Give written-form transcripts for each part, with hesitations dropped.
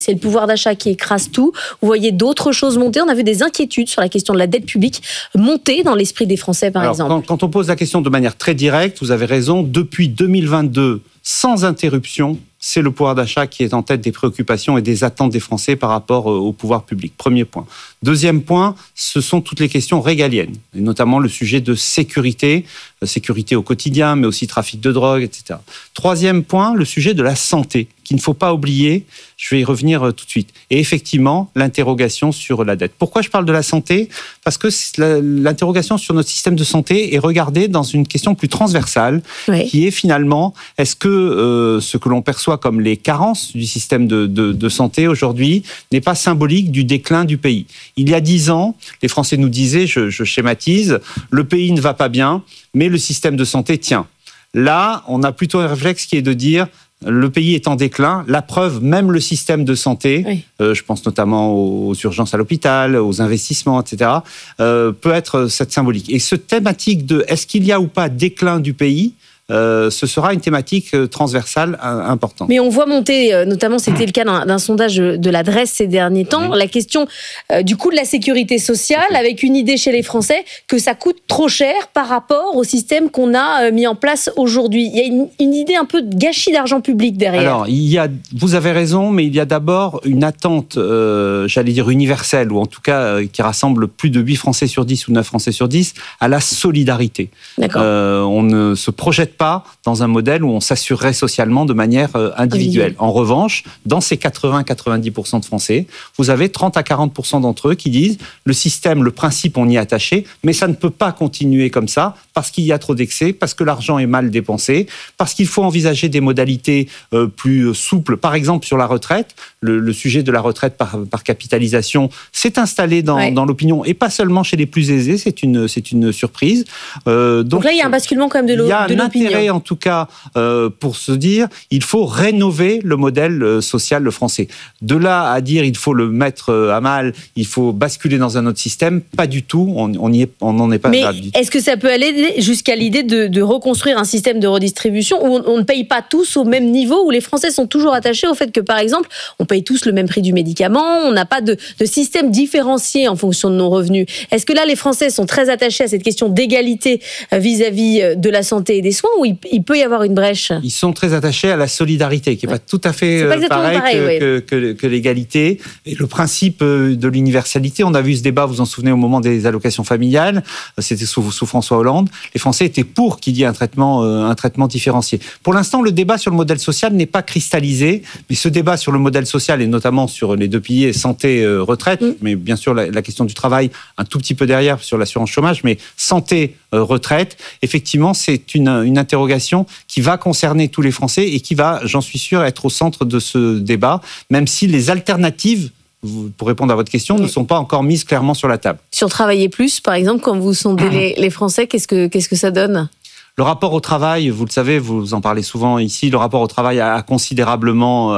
C'est le pouvoir d'achat qui écrase tout. Vous voyez d'autres choses monter. On a vu des inquiétudes sur la question de la dette publique monter dans l'esprit des Français, par exemple. Quand on pose la question de manière très directe, vous avez raison, depuis 2022, sans interruption, c'est le pouvoir d'achat qui est en tête des préoccupations et des attentes des Français par rapport au pouvoir public. Premier point. Deuxième point, ce sont toutes les questions régaliennes, et notamment le sujet de sécurité, sécurité au quotidien, mais aussi trafic de drogue, etc. Troisième point, le sujet de la santé, qu'il ne faut pas oublier. Je vais y revenir tout de suite. Et effectivement, l'interrogation sur la dette. Pourquoi je parle de la santé ? Parce que l'interrogation sur notre système de santé est regardée dans une question plus transversale, qui est finalement, est-ce que ce que l'on perçoit comme les carences du système de santé aujourd'hui n'est pas symbolique du déclin du pays ? Il y a 10 ans, les Français nous disaient, je schématise, le pays ne va pas bien, mais le système de santé tient. Là, on a plutôt un réflexe qui est de dire, le pays est en déclin. La preuve, même le système de santé, je pense notamment aux urgences à l'hôpital, aux investissements, etc., peut être cette symbolique. Et ce thématique de est-ce qu'il y a ou pas déclin du pays, ce sera une thématique transversale importante. Mais on voit monter, notamment c'était le cas d'un sondage de l'Adresse ces derniers temps, la question du coût de la sécurité sociale, avec une idée chez les Français que ça coûte trop cher par rapport au système qu'on a mis en place aujourd'hui. Il y a une idée un peu de gâchis d'argent public derrière. Alors, vous avez raison, mais il y a d'abord une attente, j'allais dire universelle, ou en tout cas qui rassemble plus de 8 Français sur 10 ou 9 Français sur 10, à la solidarité. D'accord. On ne se projette pas dans un modèle où on s'assurerait socialement de manière individuelle. En revanche, dans ces 80-90% de Français, vous avez 30 à 40% d'entre eux qui disent le système, le principe, on y est attaché, mais ça ne peut pas continuer comme ça parce qu'il y a trop d'excès, parce que l'argent est mal dépensé, parce qu'il faut envisager des modalités plus souples. Par exemple, sur la retraite, le sujet de la retraite par capitalisation s'est installé dans l'opinion et pas seulement chez les plus aisés, c'est une surprise. Donc là, il y a un basculement quand même de l'opinion. En tout cas, pour se dire, il faut rénover le modèle social français. De là à dire, il faut le mettre à mal, il faut basculer dans un autre système, pas du tout. On n'en est pas là du tout. Est-ce que ça peut aller jusqu'à l'idée de reconstruire un système de redistribution où on ne paye pas tous au même niveau, où les Français sont toujours attachés au fait que, par exemple, on paye tous le même prix du médicament, on n'a pas de système différencié en fonction de nos revenus. Est-ce que là, les Français sont très attachés à cette question d'égalité vis-à-vis de la santé et des soins, ou il peut y avoir une brèche? Ils sont très attachés à la solidarité, qui n'est pas tout à fait pareil que l'égalité. Et le principe de l'universalité, on a vu ce débat, vous vous en souvenez, au moment des allocations familiales, c'était sous François Hollande. Les Français étaient pour qu'il y ait un traitement différencié. Pour l'instant, le débat sur le modèle social n'est pas cristallisé, mais ce débat sur le modèle social, et notamment sur les deux piliers santé-retraite, mais bien sûr la question du travail, un tout petit peu derrière sur l'assurance chômage, mais santé-retraite, effectivement, c'est une interrogation qui va concerner tous les Français et qui va, j'en suis sûr, être au centre de ce débat, même si les alternatives, pour répondre à votre question, ne sont pas encore mises clairement sur la table. Sur travailler plus, par exemple, quand vous sondez les Français, qu'est-ce que ça donne ? Le rapport au travail, vous le savez, vous en parlez souvent ici, le rapport au travail a considérablement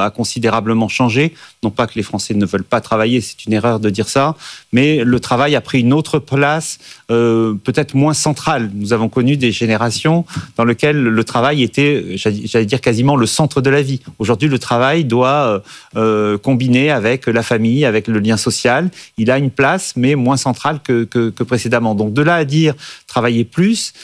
changé. Non pas que les Français ne veulent pas travailler, c'est une erreur de dire ça, mais le travail a pris une autre place, peut-être moins centrale. Nous avons connu des générations dans lesquelles le travail était, j'allais dire, quasiment le centre de la vie. Aujourd'hui, le travail doit combiner avec la famille, avec le lien social. Il a une place, mais moins centrale que précédemment. Donc de là à dire travailler plus,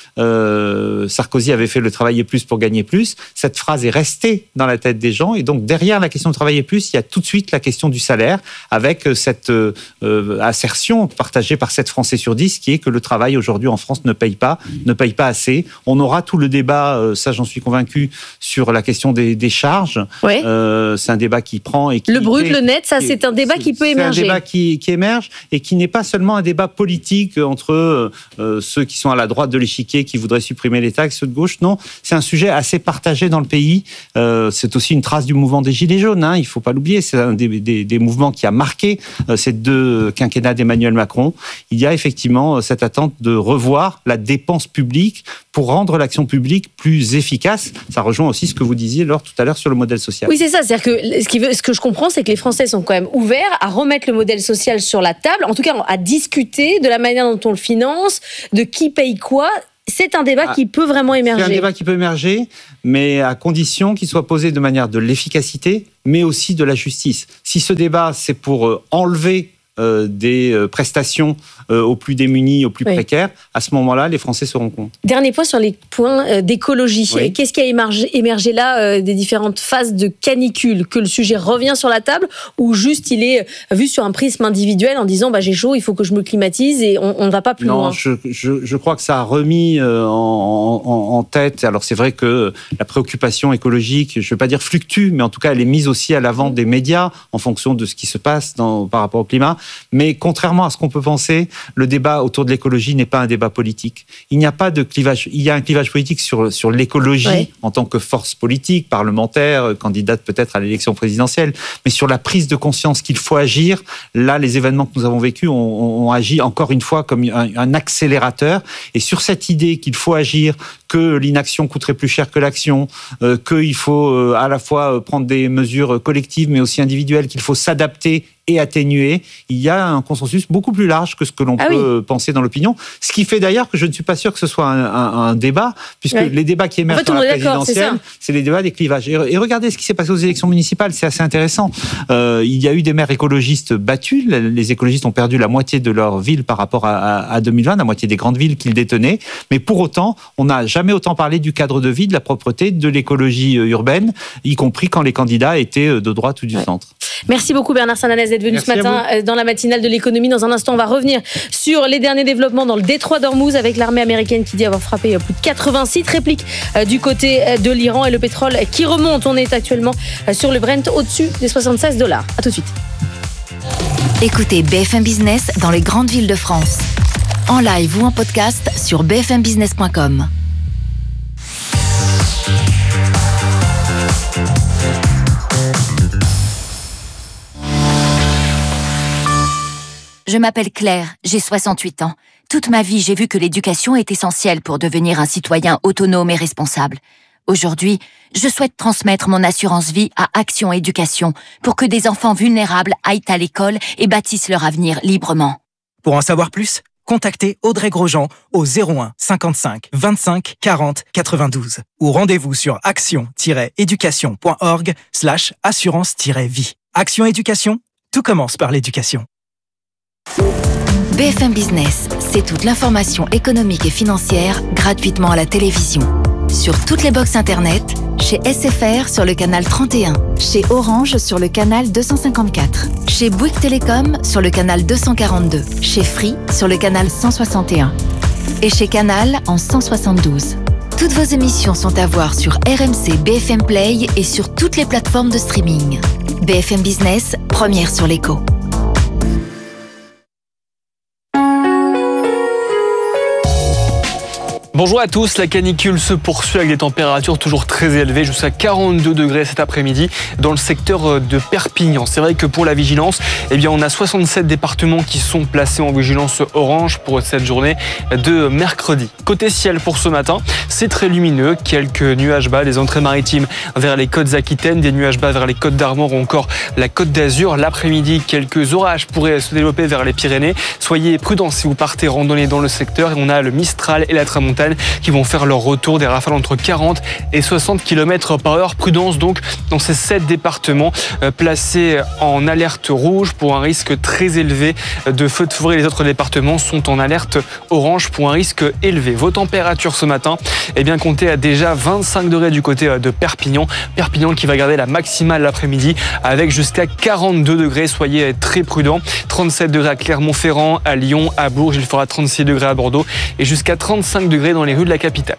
Sarkozy avait fait le travailler plus pour gagner plus. Cette phrase est restée dans la tête des gens. Et donc, derrière la question de travailler plus, il y a tout de suite la question du salaire, avec cette assertion partagée par 7 Français sur 10, qui est que le travail aujourd'hui en France ne paye pas assez. On aura tout le débat, ça j'en suis convaincu, sur la question des charges. Ouais. C'est un débat qui prend et qui... Le brut, le net, ça c'est un débat qui peut émerger. C'est un débat qui émerge et qui n'est pas seulement un débat politique entre ceux qui sont à la droite de l'échiquier, qui voudraient supprimer les taxes, ceux de gauche. Non, c'est un sujet assez partagé dans le pays. C'est aussi une trace du mouvement des Gilets jaunes, il ne faut pas l'oublier. C'est un des mouvements qui a marqué ces 2 quinquennats d'Emmanuel Macron. Il y a effectivement cette attente de revoir la dépense publique pour rendre l'action publique plus efficace. Ça rejoint aussi ce que vous disiez, Laure, tout à l'heure sur le modèle social. Oui, c'est ça. C'est-à-dire que ce que je comprends, c'est que les Français sont quand même ouverts à remettre le modèle social sur la table, en tout cas à discuter de la manière dont on le finance, de qui paye quoi. c'est un débat qui peut vraiment émerger. C'est un débat qui peut émerger, mais à condition qu'il soit posé de manière de l'efficacité, mais aussi de la justice. Si ce débat, c'est pour enlever des prestations aux plus démunis, aux plus précaires, à ce moment-là, les Français se rendent compte. Dernier point sur les points d'écologie. Oui. Qu'est-ce qui a émergé là des différentes phases de canicule? Que le sujet revient sur la table ou juste il est vu sur un prisme individuel en disant j'ai chaud, il faut que je me climatise et on ne va pas plus loin? Non, je crois que ça a remis en tête. Alors c'est vrai que la préoccupation écologique, je ne vais pas dire fluctue, mais en tout cas elle est mise aussi à l'avant des médias en fonction de ce qui se passe par rapport au climat. Mais contrairement à ce qu'on peut penser, le débat autour de l'écologie n'est pas un débat politique. Il n'y a pas de clivage. Il y a un clivage politique sur l'écologie en tant que force politique, parlementaire, candidate peut-être à l'élection présidentielle, mais sur la prise de conscience qu'il faut agir. Là, les événements que nous avons vécus ont agi encore une fois comme un accélérateur. Et sur cette idée qu'il faut agir, que l'inaction coûterait plus cher que l'action, qu'il faut à la fois prendre des mesures collectives mais aussi individuelles, qu'il faut s'adapter et atténuer, il y a un consensus beaucoup plus large que ce que l'on peut penser dans l'opinion. Ce qui fait d'ailleurs que je ne suis pas sûr que ce soit un débat, puisque les débats qui émergent dans la présidentielle, c'est les débats des clivages. Et regardez ce qui s'est passé aux élections municipales, c'est assez intéressant. Il y a eu des maires écologistes battus, les écologistes ont perdu la moitié de leur ville par rapport à 2020, la moitié des grandes villes qu'ils détenaient, mais pour autant, on n'a jamais autant parlé du cadre de vie, de la propreté, de l'écologie urbaine, y compris quand les candidats étaient de droite ou du centre. Merci beaucoup Bernard Sananès d'être venu ce matin dans la matinale de l'économie. Dans un instant, on va revenir sur les derniers développements dans le détroit d'Ormuz avec l'armée américaine qui dit avoir frappé plus de 80 sites répliques du côté de l'Iran et le pétrole qui remonte. On est actuellement sur le Brent au-dessus des $76. À tout de suite. Écoutez BFM Business dans les grandes villes de France. En live ou en podcast sur bfmbusiness.com. Je m'appelle Claire, j'ai 68 ans. Toute ma vie, j'ai vu que l'éducation est essentielle pour devenir un citoyen autonome et responsable. Aujourd'hui, je souhaite transmettre mon assurance vie à Action Éducation pour que des enfants vulnérables aillent à l'école et bâtissent leur avenir librement. Pour en savoir plus, contactez Audrey Grosjean au 01 55 25 40 92 ou rendez-vous sur action-éducation.org/assurance-vie. Action Éducation, tout commence par l'éducation. BFM Business, c'est toute l'information économique et financière gratuitement à la télévision. Sur toutes les box internet, chez SFR sur le canal 31, chez Orange sur le canal 254, chez Bouygues Télécom sur le canal 242, chez Free sur le canal 161 et chez Canal en 172. Toutes vos émissions sont à voir sur RMC BFM Play et sur toutes les plateformes de streaming. BFM Business, première sur l'écho. Bonjour à tous, la canicule se poursuit avec des températures toujours très élevées, jusqu'à 42 degrés cet après-midi dans le secteur de Perpignan. C'est vrai que pour la vigilance, on a 67 départements qui sont placés en vigilance orange pour cette journée de mercredi. Côté ciel pour ce matin, c'est très lumineux, quelques nuages bas, des entrées maritimes vers les côtes aquitaines, des nuages bas vers les côtes d'Armor ou encore la côte d'Azur. L'après-midi, quelques orages pourraient se développer vers les Pyrénées. Soyez prudents si vous partez randonner dans le secteur. Et on a le Mistral et la Tramontane qui vont faire leur retour, des rafales entre 40 et 60 km/h. Prudence donc dans ces 7 départements placés en alerte rouge pour un risque très élevé de feux de forêt. Les autres départements sont en alerte orange pour un risque élevé. Vos températures ce matin, comptez à déjà 25 degrés du côté de Perpignan. Perpignan qui va garder la maximale l'après-midi avec jusqu'à 42 degrés. Soyez très prudents. 37 degrés à Clermont-Ferrand, à Lyon, à Bourges. Il fera 36 degrés à Bordeaux et jusqu'à 35 degrés dans les rues de la capitale.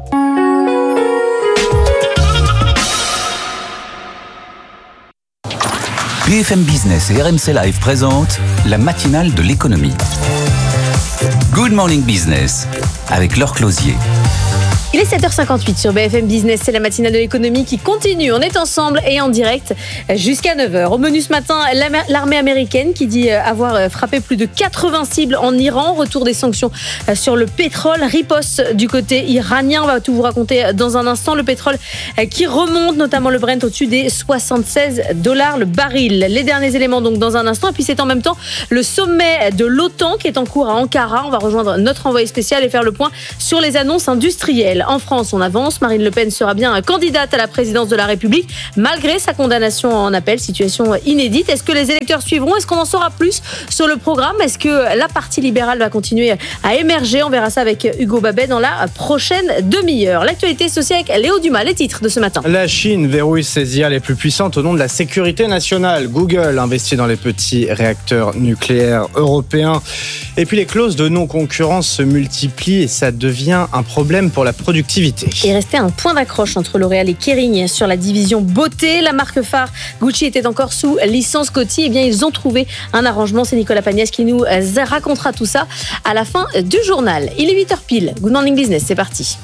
BFM Business et RMC Live présentent la matinale de l'économie. Good Morning Business avec Laure Closier. Il est 7h58 sur BFM Business, c'est la matinale de l'économie qui continue. On est ensemble et en direct jusqu'à 9h. Au menu ce matin, l'armée américaine qui dit avoir frappé plus de 80 cibles en Iran. Retour des sanctions sur le pétrole. Riposte du côté iranien. On va tout vous raconter dans un instant. Le pétrole qui remonte, notamment le Brent au-dessus des $76 le baril. Les derniers éléments donc dans un instant. Et puis c'est en même temps le sommet de l'OTAN qui est en cours à Ankara. On va rejoindre notre envoyé spécial et faire le point sur les annonces industrielles. En France, on avance. Marine Le Pen sera bien candidate à la présidence de la République, malgré sa condamnation en appel. Situation inédite. Est-ce que les électeurs suivront ? Est-ce qu'on en saura plus sur le programme ? Est-ce que la partie libérale va continuer à émerger ? On verra ça avec Hugo Babet dans la prochaine demi-heure. L'actualité sociale avec Léo Dumas, les titres de ce matin. La Chine verrouille ses IA les plus puissantes au nom de la sécurité nationale. Google investit dans les petits réacteurs nucléaires européens. Et puis les clauses de non-concurrence se multiplient et ça devient un problème pour la productivité. Il restait un point d'accroche entre L'Oréal et Kering sur la division beauté. La marque phare Gucci était encore sous licence Coty. Eh bien, ils ont trouvé un arrangement. C'est Nicolas Pagnès qui nous racontera tout ça à la fin du journal. Il est 8h pile. Good Morning Business, c'est parti.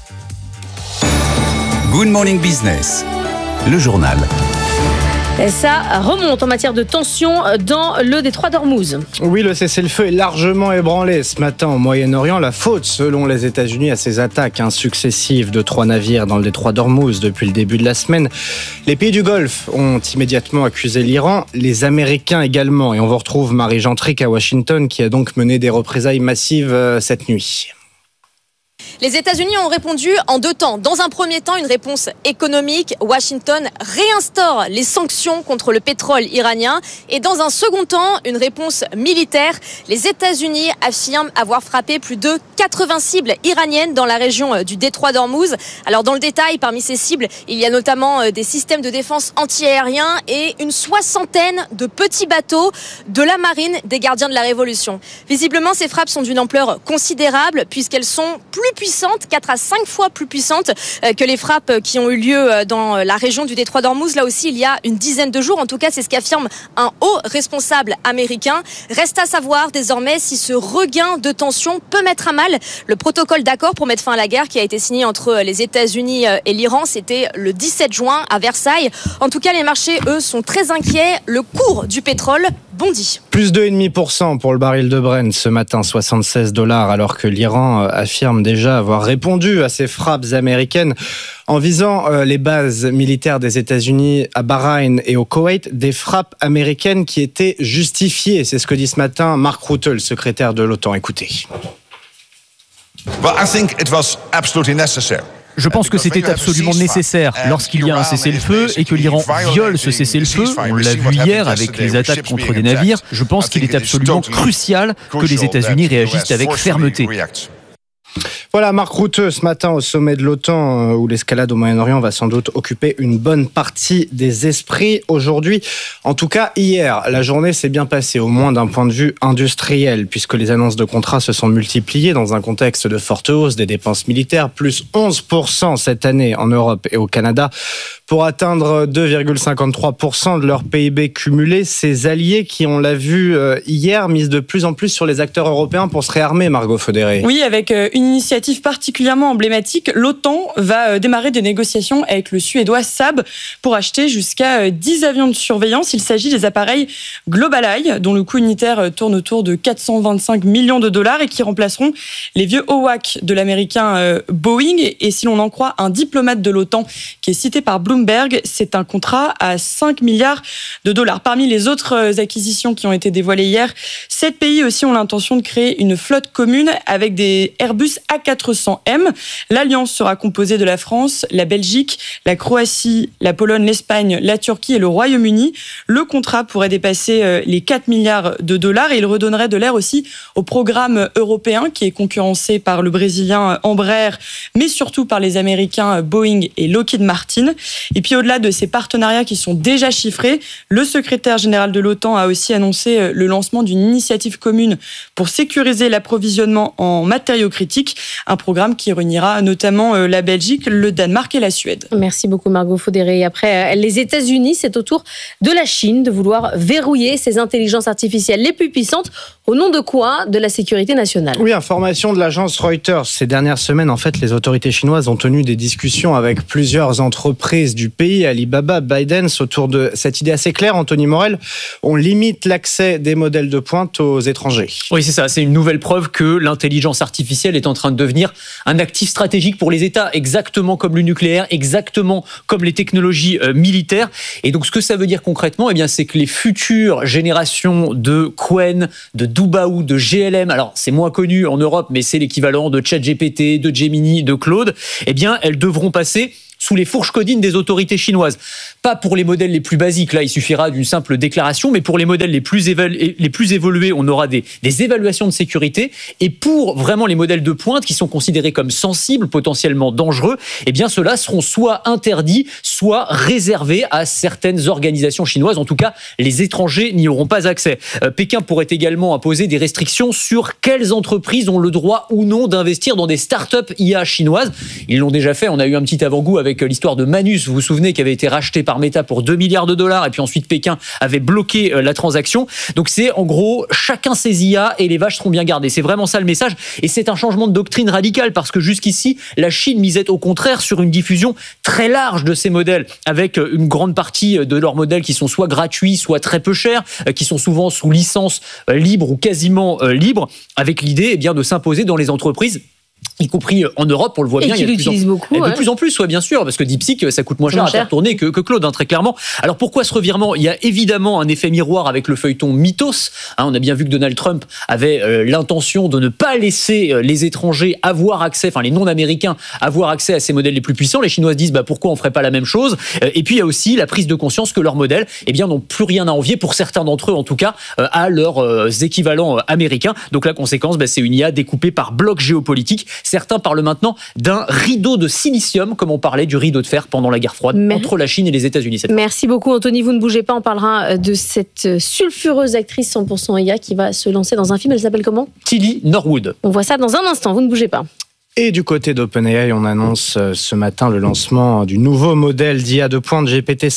Good Morning Business, le journal. Ça remonte en matière de tension dans le détroit d'Ormuz. Oui, le cessez-le-feu est largement ébranlé ce matin au Moyen-Orient. La faute, selon les États-Unis, à ces attaques successives de 3 navires dans le détroit d'Ormuz depuis le début de la semaine. Les pays du Golfe ont immédiatement accusé l'Iran, les Américains également. Et on vous retrouve Marie-Jean Tric à Washington qui a donc mené des représailles massives cette nuit. Les États-Unis ont répondu en 2 temps. Dans un premier temps, une réponse économique. Washington réinstaure les sanctions contre le pétrole iranien. Et dans un second temps, une réponse militaire. Les États-Unis affirment avoir frappé plus de 80 cibles iraniennes dans la région du détroit d'Ormuz. Alors dans le détail, parmi ces cibles, il y a notamment des systèmes de défense anti-aériens et une 60aine de petits bateaux de la marine des gardiens de la Révolution. Visiblement, ces frappes sont d'une ampleur considérable puisqu'elles sont plus puissantes, 4 à 5 fois plus puissantes que les frappes qui ont eu lieu dans la région du détroit d'Ormuz. Là aussi, il y a une dizaine de jours. En tout cas, c'est ce qu'affirme un haut responsable américain. Reste à savoir désormais si ce regain de tension peut mettre à mal le protocole d'accord pour mettre fin à la guerre qui a été signé entre les États-Unis et l'Iran. C'était le 17 juin à Versailles. En tout cas, les marchés, eux, sont très inquiets. Le cours du pétrole bondit. Plus 2,5% pour le baril de Brent ce matin, $76, alors que l'Iran affirme déjà avoir répondu à ces frappes américaines en visant les bases militaires des États-Unis à Bahreïn et au Koweït, des frappes américaines qui étaient justifiées. C'est ce que dit ce matin Mark Rutte, le secrétaire de l'OTAN. Écoutez. Je pense que c'était absolument nécessaire lorsqu'il y a un cessez-le-feu et que l'Iran viole ce cessez-le-feu. On l'a vu hier avec les attaques contre des navires. Je pense qu'il est absolument crucial que les États-Unis réagissent avec fermeté. Voilà, Mark Rutte, ce matin au sommet de l'OTAN, où l'escalade au Moyen-Orient va sans doute occuper une bonne partie des esprits aujourd'hui. En tout cas, hier, la journée s'est bien passée, au moins d'un point de vue industriel, puisque les annonces de contrats se sont multipliées dans un contexte de forte hausse des dépenses militaires, plus 11% cette année en Europe et au Canada, pour atteindre 2,53% de leur PIB cumulé. Ces alliés qui, on l'a vu hier, misent de plus en plus sur les acteurs européens pour se réarmer, Margot Fodéré. Oui, avec une initiative particulièrement emblématique, l'OTAN va démarrer des négociations avec le Suédois Saab pour acheter jusqu'à 10 avions de surveillance. Il s'agit des appareils GlobalEye, dont le coût unitaire tourne autour de $425 millions et qui remplaceront les vieux Hawk de l'américain Boeing. Et si l'on en croit un diplomate de l'OTAN qui est cité par Bloomberg, c'est un contrat à $5 milliards. Parmi les autres acquisitions qui ont été dévoilées hier, 7 pays aussi ont l'intention de créer une flotte commune avec des Airbus A400M. L'alliance sera composée de la France, la Belgique, la Croatie, la Pologne, l'Espagne, la Turquie et le Royaume-Uni. Le contrat pourrait dépasser les $4 milliards et il redonnerait de l'air aussi au programme européen qui est concurrencé par le Brésilien Embraer, mais surtout par les Américains Boeing et Lockheed Martin. Et puis au-delà de ces partenariats qui sont déjà chiffrés, le secrétaire général de l'OTAN a aussi annoncé le lancement d'une initiative commune pour sécuriser l'approvisionnement en matériaux critiques. un programme qui réunira notamment la Belgique, le Danemark et la Suède. Merci beaucoup Margot Faudéré. Après les États-Unis, c'est au tour de la Chine de vouloir verrouiller ses intelligences artificielles les plus puissantes. Au nom de quoi ? De la sécurité nationale. Oui, information de l'agence Reuters. Ces dernières semaines, en fait, les autorités chinoises ont tenu des discussions avec plusieurs entreprises du pays, Alibaba, ByteDance, autour de cette idée assez claire, Anthony Morel. On limite l'accès des modèles de pointe aux étrangers. Oui, c'est ça. C'est une nouvelle preuve que l'intelligence artificielle est en train de devenir un actif stratégique pour les États, exactement comme le nucléaire, exactement comme les technologies militaires. Et donc, ce que ça veut dire concrètement, c'est que les futures générations de Qwen, de Dubaou, de GLM, alors c'est moins connu en Europe, mais c'est l'équivalent de ChatGPT, de Gemini, de Claude, elles devront passer sous les fourches codines des autorités chinoises. Pas pour les modèles les plus basiques, là il suffira d'une simple déclaration, mais pour les modèles les plus évolués, on aura des évaluations de sécurité, et pour vraiment les modèles de pointe qui sont considérés comme sensibles, potentiellement dangereux, ceux-là seront soit interdits, soit réservés à certaines organisations chinoises. En tout cas, les étrangers n'y auront pas accès. Pékin pourrait également imposer des restrictions sur quelles entreprises ont le droit ou non d'investir dans des startups IA chinoises. Ils l'ont déjà fait, on a eu un petit avant-goût avec l'histoire de Manus, vous vous souvenez, qui avait été racheté par Meta pour 2 milliards de dollars, et puis ensuite Pékin avait bloqué la transaction. Donc c'est en gros, chacun ses IA et les vaches seront bien gardées. C'est vraiment ça le message, et c'est un changement de doctrine radical, parce que jusqu'ici, la Chine misait au contraire sur une diffusion très large de ces modèles, avec une grande partie de leurs modèles qui sont soit gratuits, soit très peu chers, qui sont souvent sous licence libre ou quasiment libre, avec l'idée de s'imposer dans les entreprises, y compris en Europe, on le voit bien. Et qui l'utilisent beaucoup. De plus en plus, bien sûr, parce que DeepSeek, ça coûte moins cher à faire tourner que Claude, très clairement. Alors pourquoi ce revirement ? Il y a évidemment un effet miroir avec le feuilleton Mythos. On a bien vu que Donald Trump avait l'intention de ne pas laisser les étrangers avoir accès, les non-américains avoir accès à ces modèles les plus puissants. Les Chinois se disent pourquoi on ferait pas la même chose ? Et puis il y a aussi la prise de conscience que leurs modèles n'ont plus rien à envier, pour certains d'entre eux en tout cas, à leurs équivalents américains. Donc la conséquence, c'est une IA découpée par blocs géopolitiques. Certains parlent maintenant d'un rideau de silicium, comme on parlait du rideau de fer pendant la guerre froide entre la Chine et les États-Unis. Merci beaucoup Anthony, vous ne bougez pas, on parlera de cette sulfureuse actrice 100% IA qui va se lancer dans un film. Elle s'appelle comment ? Tilly Norwood. On voit ça dans un instant, vous ne bougez pas. Et du côté d'OpenAI, on annonce ce matin le lancement du nouveau modèle d'IA de pointe GPT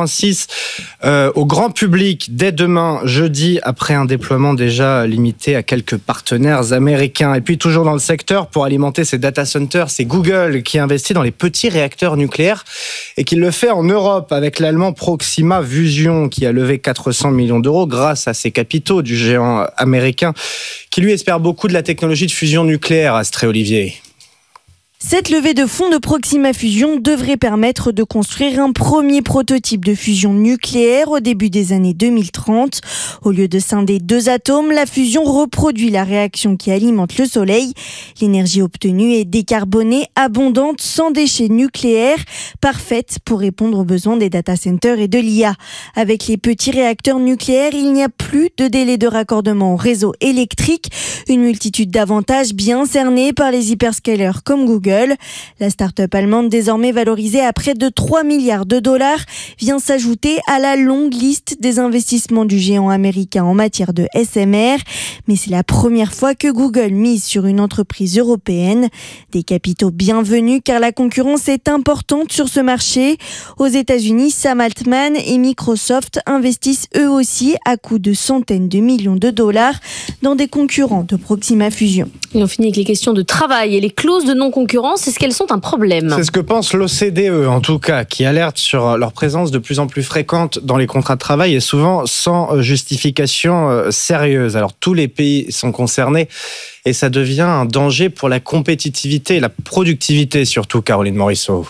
5.6 au grand public dès demain, jeudi, après un déploiement déjà limité à quelques partenaires américains. Et puis toujours dans le secteur, pour alimenter ses data centers, c'est Google qui investit dans les petits réacteurs nucléaires et qui le fait en Europe avec l'allemand Proxima Fusion qui a levé 400 millions d'euros grâce à ses capitaux du géant américain qui lui espère beaucoup de la technologie de fusion nucléaire, Astrée Olivier. Cette levée de fonds de Proxima Fusion devrait permettre de construire un premier prototype de fusion nucléaire au début des années 2030. Au lieu de scinder 2 atomes, la fusion reproduit la réaction qui alimente le Soleil. L'énergie obtenue est décarbonée, abondante, sans déchets nucléaires, parfaite pour répondre aux besoins des data centers et de l'IA. Avec les petits réacteurs nucléaires, il n'y a plus de délai de raccordement au réseau électrique. Une multitude d'avantages bien cernés par les hyperscalers comme Google. La start-up allemande, désormais valorisée à près de 3 milliards de dollars, vient s'ajouter à la longue liste des investissements du géant américain en matière de SMR. Mais c'est la première fois que Google mise sur une entreprise européenne. Des capitaux bienvenus car la concurrence est importante sur ce marché. Aux États-Unis, Sam Altman et Microsoft investissent eux aussi à coût de centaines de millions de dollars dans des concurrents de Proxima Fusion. Et on finit avec les questions de travail et les clauses de non-concurrence. Est-ce qu'elles sont un problème ? C'est ce que pense l'OCDE, en tout cas, qui alerte sur leur présence de plus en plus fréquente dans les contrats de travail et souvent sans justification sérieuse. Alors, tous les pays sont concernés et ça devient un danger pour la compétitivité et la productivité, surtout, Caroline Morisseau.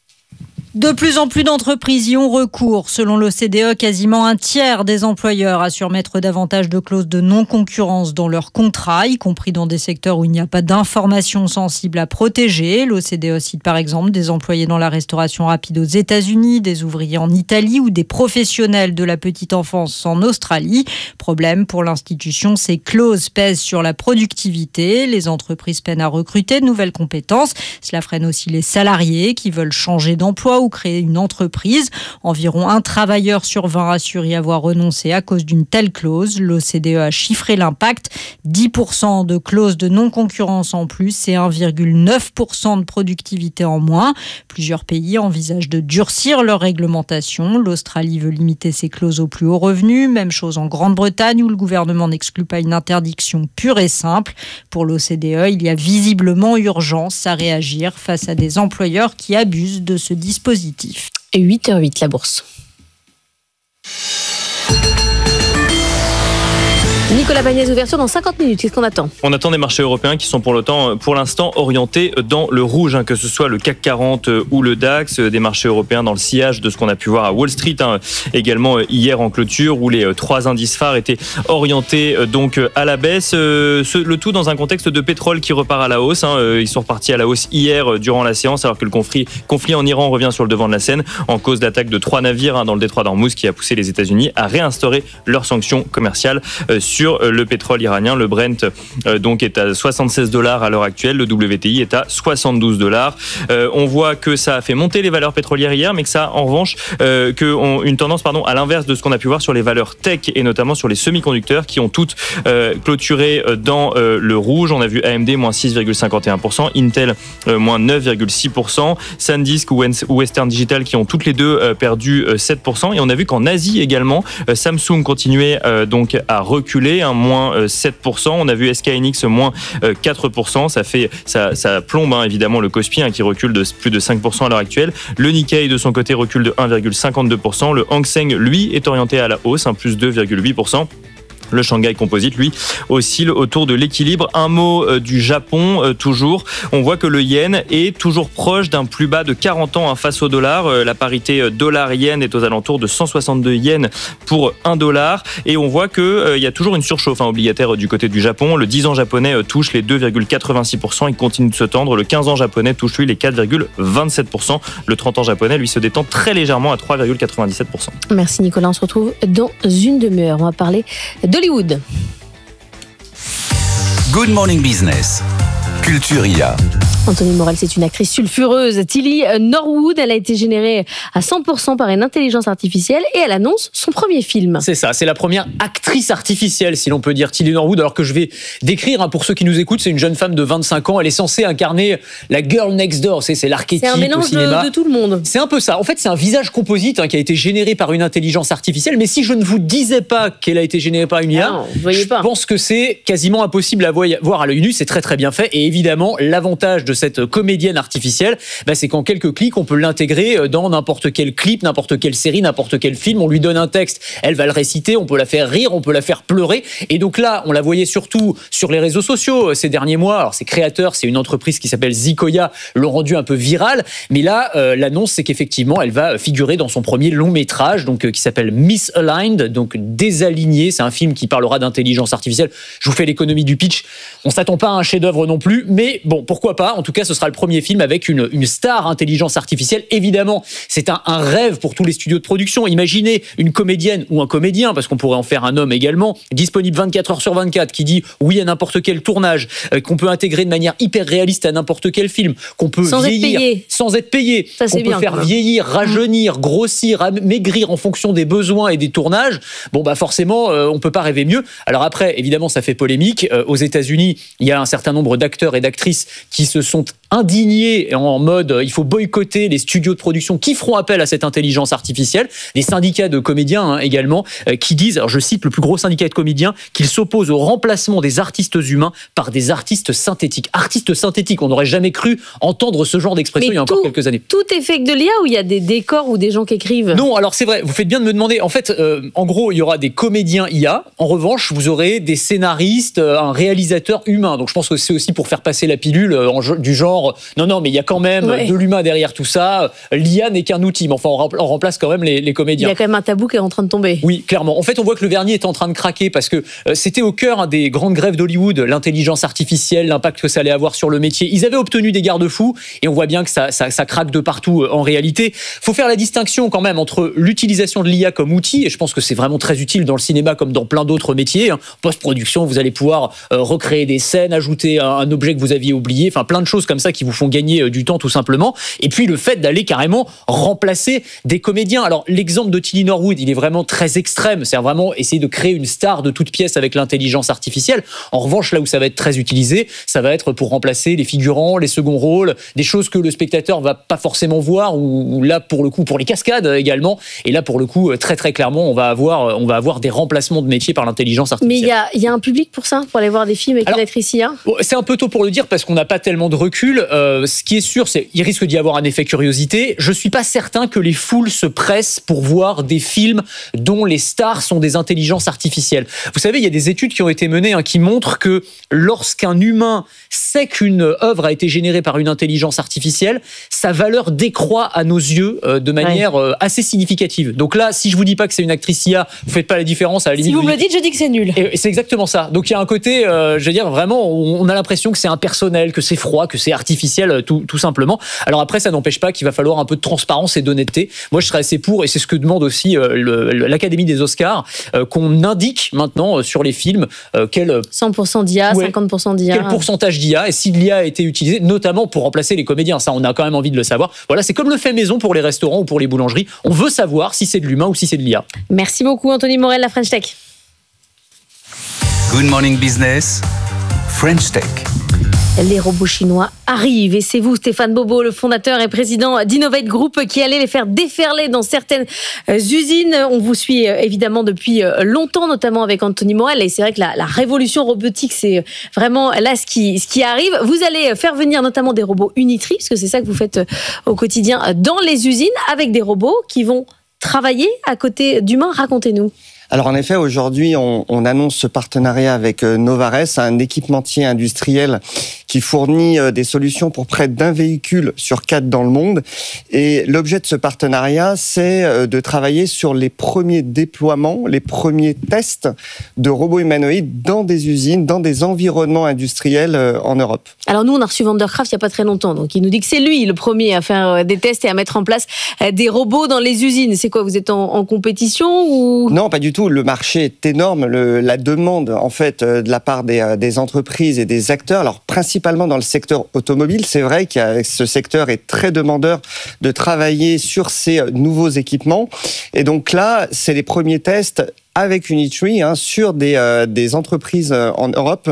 De plus en plus d'entreprises y ont recours. Selon l'OCDE, quasiment un tiers des employeurs assurent mettre davantage de clauses de non-concurrence dans leurs contrats, y compris dans des secteurs où il n'y a pas d'informations sensibles à protéger. L'OCDE cite par exemple des employés dans la restauration rapide aux États-Unis, des ouvriers en Italie ou des professionnels de la petite enfance en Australie. Problème pour l'institution, ces clauses pèsent sur la productivité. Les entreprises peinent à recruter de nouvelles compétences. Cela freine aussi les salariés qui veulent changer d'emploi ou créer une entreprise. Environ un travailleur sur 20 assure y avoir renoncé à cause d'une telle clause. L'OCDE a chiffré l'impact. 10% de clauses de non-concurrence en plus et 1,9% de productivité en moins. Plusieurs pays envisagent de durcir leur réglementation. L'Australie veut limiter ses clauses aux plus hauts revenus. Même chose en Grande-Bretagne où le gouvernement n'exclut pas une interdiction pure et simple. Pour l'OCDE, il y a visiblement urgence à réagir face à des employeurs qui abusent de ce dispositif. Et 8h08, la bourse. Nicolas Bagnès, ouverture dans 50 minutes. Qu'est-ce qu'on attend ? On attend des marchés européens qui sont pour l'instant orientés dans le rouge, que ce soit le CAC 40 ou le DAX, des marchés européens dans le sillage de ce qu'on a pu voir à Wall Street, également hier en clôture, où les trois indices phares étaient orientés donc à la baisse. Le tout dans un contexte de pétrole qui repart à la hausse. Ils sont repartis à la hausse hier durant la séance, alors que le conflit en Iran revient sur le devant de la scène en cause d'attaques de 3 navires dans le détroit d'Ormuz, qui a poussé les États-Unis à réinstaurer leurs sanctions commerciales sur le pétrole iranien. Le Brent donc est à $76 à l'heure actuelle, le WTI est à $72. On voit que ça a fait monter les valeurs pétrolières hier, mais que ça en revanche une tendance à l'inverse de ce qu'on a pu voir sur les valeurs tech et notamment sur les semi-conducteurs qui ont toutes clôturé dans le rouge. On a vu AMD moins 6,51%, Intel moins 9,6%, SanDisk ou Western Digital qui ont toutes les deux perdu 7%, et on a vu qu'en Asie également Samsung continuait donc à reculer, moins 7%. On a vu SK Hynix moins 4%. Ça plombe évidemment le Kospi qui recule de plus de 5% à l'heure actuelle. Le Nikkei de son côté recule de 1,52%. Le Hang Seng lui est orienté à la hausse, plus 2,8%. Le Shanghai Composite, lui, oscille autour de l'équilibre. Un mot du Japon, toujours. On voit que le yen est toujours proche d'un plus bas de 40 ans face au dollar. La parité dollar-yen est aux alentours de 162 yens pour $1. Et on voit qu'il y a toujours une surchauffe obligataire du côté du Japon. Le 10 ans japonais touche les 2,86%. Il continue de se tendre. Le 15 ans japonais touche, lui, les 4,27%. Le 30 ans japonais, lui, se détend très légèrement à 3,97%. Merci Nicolas. On se retrouve dans une demi-heure. On va parler d'Hollywood. Good Morning Business. Culture IA. Anthony Morel, c'est une actrice sulfureuse. Tilly Norwood, elle a été générée à 100% par une intelligence artificielle et elle annonce son premier film. C'est ça, c'est la première actrice artificielle, si l'on peut dire, Tilly Norwood, alors que je vais décrire pour ceux qui nous écoutent. C'est une jeune femme de 25 ans, elle est censée incarner la girl next door, c'est l'archétype au cinéma. C'est un mélange de tout le monde. C'est un peu ça. En fait, c'est un visage composite qui a été généré par une intelligence artificielle, mais si je ne vous disais pas qu'elle a été générée par une IA, je pense que c'est quasiment impossible à voir à l'œil nu. C'est très très bien fait, et évidemment, l'avantage de cette comédienne artificielle, c'est qu'en quelques clics, on peut l'intégrer dans n'importe quel clip, n'importe quelle série, n'importe quel film. On lui donne un texte, elle va le réciter, on peut la faire rire, on peut la faire pleurer. Et donc là, on la voyait surtout sur les réseaux sociaux ces derniers mois. Alors, ses créateurs, c'est une entreprise qui s'appelle Zikoya, l'ont rendu un peu viral. Mais là, l'annonce, c'est qu'effectivement, elle va figurer dans son premier long métrage, donc qui s'appelle Misaligned, donc désaligné. C'est un film qui parlera d'intelligence artificielle. Je vous fais l'économie du pitch. On s'attend pas à un chef-d'œuvre non plus, mais bon, pourquoi pas. En tout cas, ce sera le premier film avec une star intelligence artificielle. Évidemment, c'est un rêve pour tous les studios de production. Imaginez une comédienne ou un comédien, parce qu'on pourrait en faire un homme également, disponible 24 heures sur 24, qui dit oui à n'importe quel tournage, qu'on peut intégrer de manière hyper réaliste à n'importe quel film, qu'on peut vieillir sans être payé, qu'on peut faire vieillir, rajeunir, grossir, maigrir en fonction des besoins et des tournages. Forcément, on peut pas rêver mieux. Alors après, évidemment, ça fait polémique. Aux États-Unis, il y a un certain nombre d'acteurs et d'actrices qui se sont indignés en mode il faut boycotter les studios de production qui feront appel à cette intelligence artificielle. Les syndicats de comédiens également qui disent, alors je cite le plus gros syndicat de comédiens, qu'ils s'opposent au remplacement des artistes humains par des artistes synthétiques. Artistes synthétiques, on n'aurait jamais cru entendre ce genre d'expression il y a encore quelques années. Tout est fait de l'IA ou il y a des décors ou des gens qui écrivent ? Non, alors c'est vrai, vous faites bien de me demander. En fait, en gros, il y aura des comédiens IA. En revanche, vous aurez des scénaristes, un réalisateur humain. Donc je pense que c'est aussi pour faire passer la pilule du genre non, mais il y a quand même de l'humain derrière tout ça. L'IA n'est qu'un outil, mais enfin, on remplace quand même les comédiens. Il y a quand même un tabou qui est en train de tomber. Oui, clairement. En fait, on voit que le vernis est en train de craquer parce que c'était au cœur des grandes grèves d'Hollywood, l'intelligence artificielle, l'impact que ça allait avoir sur le métier. Ils avaient obtenu des garde-fous et on voit bien que ça craque de partout en réalité. Il faut faire la distinction quand même entre l'utilisation de l'IA comme outil, et je pense que c'est vraiment très utile dans le cinéma comme dans plein d'autres métiers. Post-production, vous allez pouvoir recréer des scènes, ajouter un objet que vous aviez oublié, enfin plein de choses comme ça qui vous font gagner du temps tout simplement. Et puis le fait d'aller carrément remplacer des comédiens. Alors l'exemple de Tilly Norwood, il est vraiment très extrême. C'est vraiment essayer de créer une star de toute pièce avec l'intelligence artificielle. En revanche, là où ça va être très utilisé, ça va être pour remplacer les figurants, les seconds rôles, des choses que le spectateur va pas forcément voir, ou là pour le coup pour les cascades également. Et là pour le coup très très clairement on va avoir des remplacements de métiers par l'intelligence artificielle. Mais il y a un public pour ça, pour aller voir des films avec une actrice IA? C'est un peu tôt pour le dire parce qu'on n'a pas tellement de recul. Ce qui est sûr, c'est qu'il risque d'y avoir un effet curiosité. Je suis pas certain que les foules se pressent pour voir des films dont les stars sont des intelligences artificielles. Vous savez, il y a des études qui ont été menées qui montrent que lorsqu'un humain sait qu'une œuvre a été générée par une intelligence artificielle, sa valeur décroît à nos yeux de manière assez significative. Donc là, si je vous dis pas que c'est une actrice IA, vous faites pas la différence à la limite. Si vous me le dites, je dis que c'est nul. Et c'est exactement ça. Donc il y a un côté, je veux dire, vraiment, on a l'impression que c'est impersonnel, que c'est froid, que c'est artificiel, tout simplement. Alors après, ça n'empêche pas qu'il va falloir un peu de transparence et d'honnêteté. Moi, je serais assez pour, et c'est ce que demande aussi l'Académie des Oscars, qu'on indique maintenant sur les films quel 100% d'IA, 50% d'IA. Quel pourcentage d'IA, et si l'IA a été utilisé, notamment pour remplacer les comédiens. Ça, on a quand même envie de le savoir. Voilà, c'est comme le fait maison pour les restaurants ou pour les boulangeries. On veut savoir si c'est de l'humain ou si c'est de l'IA. Merci beaucoup, Anthony Morel, la French Tech. Good Morning Business, French Tech. Les robots chinois arrivent et c'est vous, Stéphane Bobo, le fondateur et président d'Innovate Group, qui allez les faire déferler dans certaines usines. On vous suit évidemment depuis longtemps, notamment avec Anthony Morel, et c'est vrai que la révolution robotique, c'est vraiment là ce qui arrive. Vous allez faire venir notamment des robots Unitree, parce que c'est ça que vous faites au quotidien dans les usines, avec des robots qui vont travailler à côté d'humains. Racontez-nous. Alors en effet, aujourd'hui, on annonce ce partenariat avec Novares, un équipementier industriel qui fournit des solutions pour près d'1 véhicule sur 4 dans le monde. Et l'objet de ce partenariat, c'est de travailler sur les premiers déploiements, les premiers tests de robots humanoïdes dans des usines, dans des environnements industriels en Europe. Alors nous, on a reçu Vandercraft il n'y a pas très longtemps, donc il nous dit que c'est lui le premier à faire des tests et à mettre en place des robots dans les usines. C'est quoi, vous êtes en compétition ou... Non, pas du tout. Le marché est énorme. La demande, en fait, de la part des entreprises et des acteurs, alors principalement dans le secteur automobile, c'est vrai que ce secteur est très demandeur de travailler sur ces nouveaux équipements. Et donc là, c'est les premiers tests avec Unitree sur des entreprises en Europe.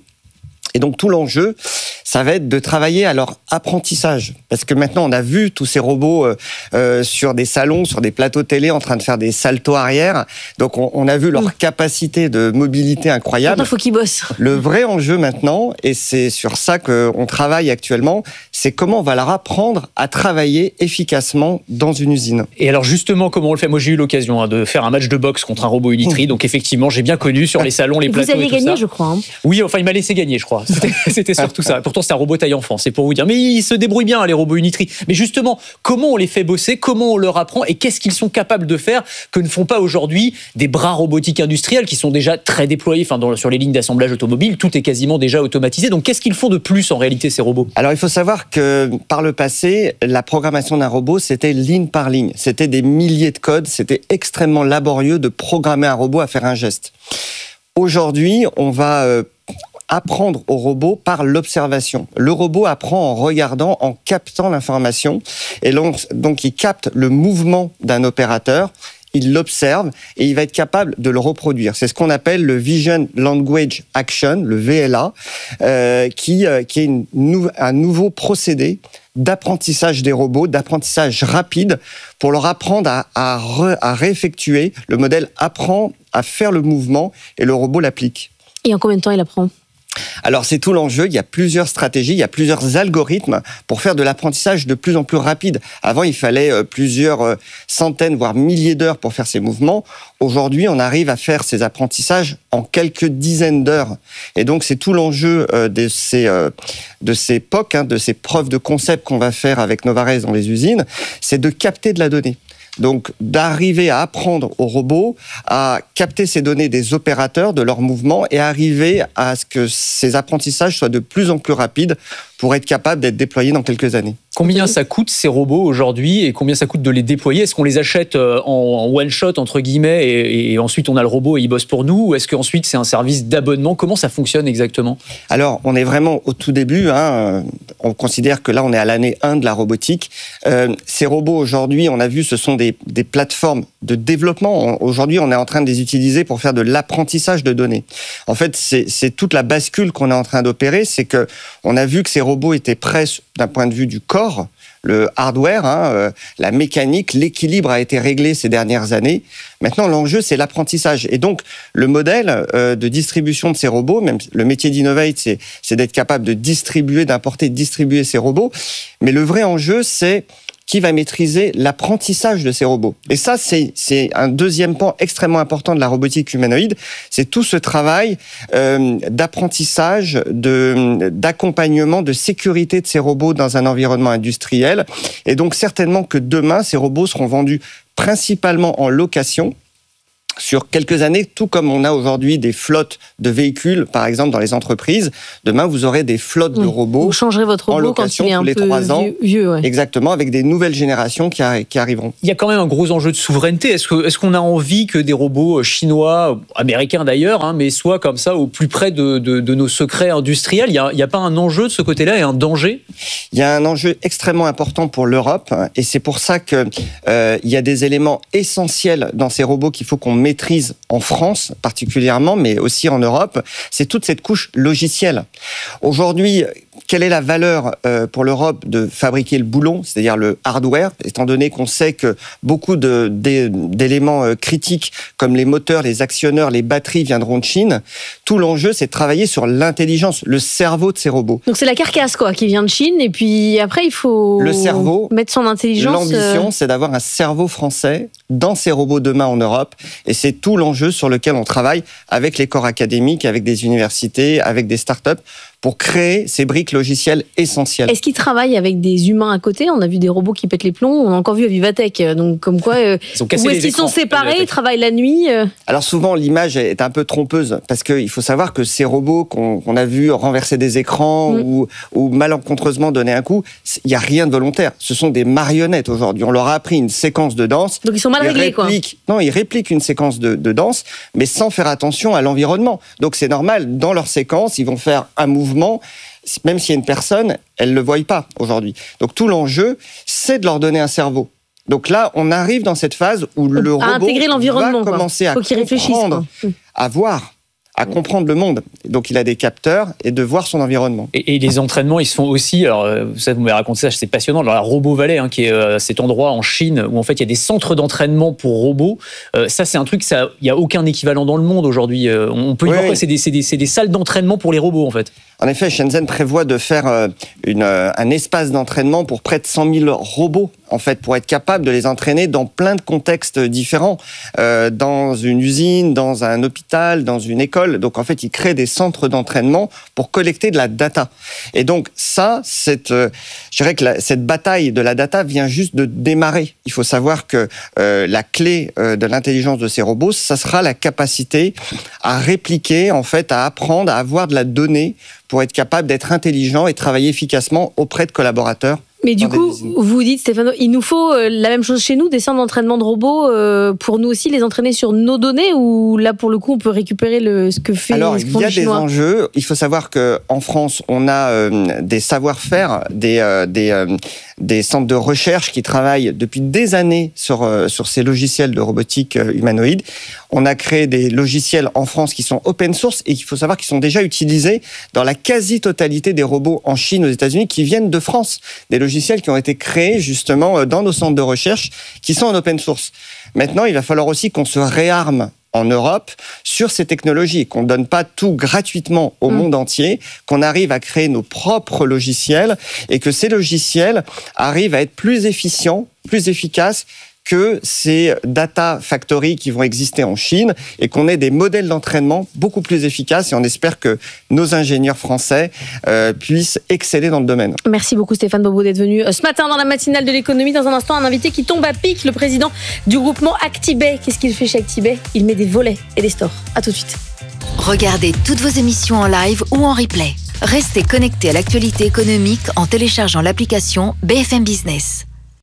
Et donc tout l'enjeu, ça va être de travailler à leur apprentissage. Parce que maintenant, on a vu tous ces robots sur des salons, sur des plateaux télé, en train de faire des saltos arrière. Donc on a vu leur capacité de mobilité incroyable. Maintenant, il faut qu'ils bossent. Le vrai enjeu maintenant, et c'est sur ça qu'on travaille actuellement, c'est comment on va leur apprendre à travailler efficacement dans une usine. Et alors justement, comment on le fait? Moi, j'ai eu l'occasion de faire un match de boxe contre un robot Unitree. Donc effectivement, j'ai bien connu sur les salons, les plateaux et tout ça. Vous aviez gagné, je crois. Oui, enfin, il m'a laissé gagner, je crois. C'était surtout ça. Pourtant, c'est un robot taille enfant, c'est pour vous dire. Mais ils se débrouillent bien, les robots Unitree. Mais justement, comment on les fait bosser? Comment on leur apprend? Et qu'est-ce qu'ils sont capables de faire que ne font pas aujourd'hui des bras robotiques industriels qui sont déjà très déployés sur les lignes d'assemblage automobile? Tout est quasiment déjà automatisé. Donc, qu'est-ce qu'ils font de plus en réalité, ces robots? Alors, il faut savoir que par le passé, la programmation d'un robot, c'était ligne par ligne. C'était des milliers de codes. C'était extrêmement laborieux de programmer un robot à faire un geste. Aujourd'hui, on va apprendre au robot par l'observation. Le robot apprend en regardant, en captant l'information. Et donc il capte le mouvement d'un opérateur, il l'observe et il va être capable de le reproduire. C'est ce qu'on appelle le Vision Language Action, le VLA, qui est un nouveau procédé d'apprentissage des robots, d'apprentissage rapide, pour leur apprendre à réeffectuer. Le modèle apprend à faire le mouvement et le robot l'applique. Et en combien de temps il apprend ? Alors c'est tout l'enjeu, il y a plusieurs stratégies, il y a plusieurs algorithmes pour faire de l'apprentissage de plus en plus rapide. Avant, il fallait plusieurs centaines, voire milliers d'heures pour faire ces mouvements. Aujourd'hui, on arrive à faire ces apprentissages en quelques dizaines d'heures. Et donc c'est tout l'enjeu de ces POC, de ces preuves de concept qu'on va faire avec Novares dans les usines, c'est de capter de la donnée. Donc, d'arriver à apprendre aux robots à capter ces données des opérateurs, de leurs mouvements, et arriver à ce que ces apprentissages soient de plus en plus rapides pour être capable d'être déployés dans quelques années. Combien ça coûte ces robots aujourd'hui et combien ça coûte de les déployer? Est-ce qu'on les achète en one shot entre guillemets et ensuite on a le robot et il bosse pour nous, ou est-ce qu'ensuite c'est un service d'abonnement? Comment ça fonctionne exactement? Alors on est vraiment au tout début, on considère que là on est à l'année 1 de la robotique. Ces robots aujourd'hui, on a vu, ce sont des plateformes de développement. Aujourd'hui on est en train de les utiliser pour faire de l'apprentissage de données. En fait c'est toute la bascule qu'on est en train d'opérer, c'est que on a vu que ces robots étaient prêts d'un point de vue du corps, le hardware, la mécanique, l'équilibre a été réglé ces dernières années. Maintenant, l'enjeu, c'est l'apprentissage. Et donc, le modèle de distribution de ces robots, même le métier d'Innovate, c'est d'être capable de distribuer, d'importer, de distribuer ces robots. Mais le vrai enjeu, c'est qui va maîtriser l'apprentissage de ces robots. Et ça, c'est un deuxième pan extrêmement important de la robotique humanoïde. C'est tout ce travail d'apprentissage, d'accompagnement, de sécurité de ces robots dans un environnement industriel. Et donc, certainement que demain, ces robots seront vendus principalement en location sur quelques années, tout comme on a aujourd'hui des flottes de véhicules, par exemple dans les entreprises. Demain, vous aurez des flottes de robots. Vous changerez votre robot quand il est un peu 3 ans, vieux. Ouais. Exactement, avec des nouvelles générations qui arriveront. Il y a quand même un gros enjeu de souveraineté. Est-ce qu'on a envie que des robots chinois, américains d'ailleurs, mais soient comme ça au plus près de nos secrets industriels? Il n'y a pas un enjeu de ce côté-là et un danger? Il y a un enjeu extrêmement important pour l'Europe, et c'est pour ça que il y a des éléments essentiels dans ces robots qu'il faut qu'on maîtrise en France particulièrement, mais aussi en Europe. C'est toute cette couche logicielle. Aujourd'hui, quelle est la valeur pour l'Europe de fabriquer le boulon, c'est-à-dire le hardware, étant donné qu'on sait que beaucoup d'éléments critiques comme les moteurs, les actionneurs, les batteries viendront de Chine. Tout l'enjeu, c'est de travailler sur l'intelligence, le cerveau de ces robots. Donc c'est la carcasse qui vient de Chine, et puis après il faut le cerveau, mettre son intelligence. L'ambition, c'est d'avoir un cerveau français dans ces robots demain en Europe, et c'est tout l'enjeu sur lequel on travaille avec les corps académiques, avec des universités, avec des startups, pour créer ces briques logicielles essentielles. Est-ce qu'ils travaillent avec des humains à côté? On a vu des robots qui pètent les plombs, on a encore vu à Vivatech, donc comme quoi, où est-ce qu'ils sont séparés, ils travaillent la nuit? Alors souvent l'image est un peu trompeuse, parce qu'il faut savoir que ces robots qu'on a vu renverser des écrans ou malencontreusement donner un coup, il n'y a rien de volontaire, ce sont des marionnettes aujourd'hui. On leur a appris une séquence de danse. Donc ils sont mal réglés Non, ils répliquent une séquence de danse, mais sans faire attention à l'environnement. Donc c'est normal, dans leur séquence, ils vont faire un mouvement, même s'il y a une personne, elle ne le voit pas aujourd'hui. Donc tout l'enjeu, c'est de leur donner un cerveau. Donc là, on arrive dans cette phase où le robot intégrer l'environnement, va commencer à comprendre, à voir, à comprendre le monde. Donc il a des capteurs et de voir son environnement. Et les entraînements, ils se font aussi, alors ça vous m'avez raconté ça, c'est passionnant, dans la Robo Valley, qui est cet endroit en Chine où en fait il y a des centres d'entraînement pour robots. Ça c'est un truc, il n'y a aucun équivalent dans le monde aujourd'hui. On peut y voir quoi, c'est des salles d'entraînement pour les robots en fait. En effet, Shenzhen prévoit de faire un espace d'entraînement pour près de 100 000 robots, en fait, pour être capable de les entraîner dans plein de contextes différents, dans une usine, dans un hôpital, dans une école. Donc, en fait, ils créent des centres d'entraînement pour collecter de la data. Et donc, ça, je dirais que cette bataille de la data vient juste de démarrer. Il faut savoir que la clé de l'intelligence de ces robots, ça sera la capacité à répliquer, en fait, à apprendre, à avoir de la donnée pour être capable d'être intelligent et travailler efficacement auprès de collaborateurs. Mais du coup, vous dites, Stéphano, il nous faut la même chose chez nous, des centres d'entraînement de robots, pour nous aussi les entraîner sur nos données, ou là, pour le coup, on peut récupérer ce que fait Alors, ce il y a des enjeux. Il faut savoir qu'en France, on a des savoir-faire, des centres de recherche qui travaillent depuis des années sur ces logiciels de robotique humanoïde. On a créé des logiciels en France qui sont open source et il faut savoir qu'ils sont déjà utilisés dans la quasi-totalité des robots en Chine, aux États-Unis, qui viennent de France. Des logiciels qui ont été créés justement dans nos centres de recherche qui sont en open source. Maintenant, il va falloir aussi qu'on se réarme en Europe sur ces technologies, qu'on ne donne pas tout gratuitement au monde entier, qu'on arrive à créer nos propres logiciels et que ces logiciels arrivent à être plus efficients, plus efficaces que ces data factories qui vont exister en Chine et qu'on ait des modèles d'entraînement beaucoup plus efficaces et on espère que nos ingénieurs français puissent exceller dans le domaine. Merci beaucoup Stéphane Bobo d'être venu ce matin dans la matinale de l'économie. Dans un instant, un invité qui tombe à pic, le président du groupement Actibay. Qu'est-ce qu'il fait chez Actibay? Il met des volets et des stores. À tout de suite. Regardez toutes vos émissions en live ou en replay. Restez connectés à l'actualité économique en téléchargeant l'application BFM Business.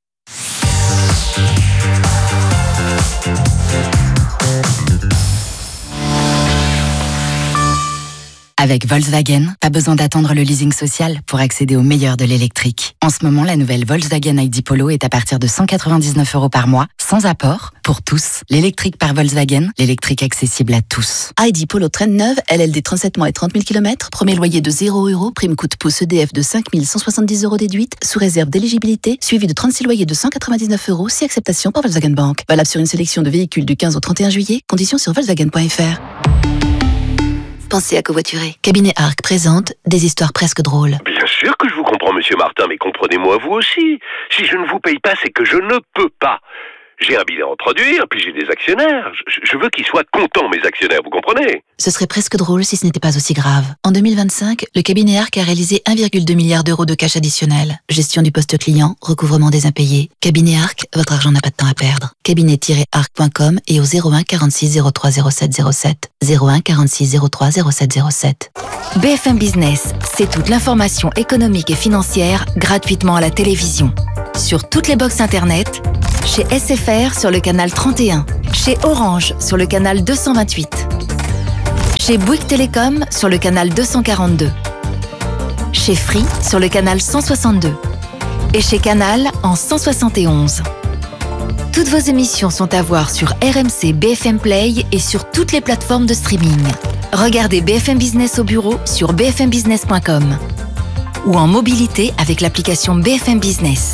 Avec Volkswagen, pas besoin d'attendre le leasing social pour accéder au meilleur de l'électrique. En ce moment, la nouvelle Volkswagen ID Polo est à partir de 199 € par mois, sans apport, pour tous. L'électrique par Volkswagen, l'électrique accessible à tous. ID Polo traîne neuve, LLD 37 mois et 30 000 km, premier loyer de 0 €, prime coup de pouce EDF de 5 170 € déduite, sous réserve d'éligibilité, suivi de 36 loyers de 199 €, si acceptation par Volkswagen Bank. Valable sur une sélection de véhicules du 15 au 31 juillet, conditions sur volkswagen.fr. Pensez à covoiturer. Cabinet Arc présente des histoires presque drôles. Bien sûr que je vous comprends, monsieur Martin, mais comprenez-moi vous aussi. Si je ne vous paye pas, c'est que je ne peux pas. J'ai un bilan à produire, puis j'ai des actionnaires. Je veux qu'ils soient contents, mes actionnaires, vous comprenez? Ce serait presque drôle si ce n'était pas aussi grave. En 2025, le cabinet Arc a réalisé 1,2 milliard € de cash additionnel. Gestion du poste client, recouvrement des impayés. Cabinet Arc, votre argent n'a pas de temps à perdre. Cabinet-arc.com et au 01 46 03 07 07. 01 46 03 07 07. BFM Business, c'est toute l'information économique et financière gratuitement à la télévision. Sur toutes les box internet, chez SFR sur le canal 31, chez Orange sur le canal 228, chez Bouygues Télécom sur le canal 242, chez Free sur le canal 162 et chez Canal en 171. Toutes vos émissions sont à voir sur RMC BFM Play et sur toutes les plateformes de streaming. Regardez BFM Business au bureau sur bfmbusiness.com ou en mobilité avec l'application BFM Business.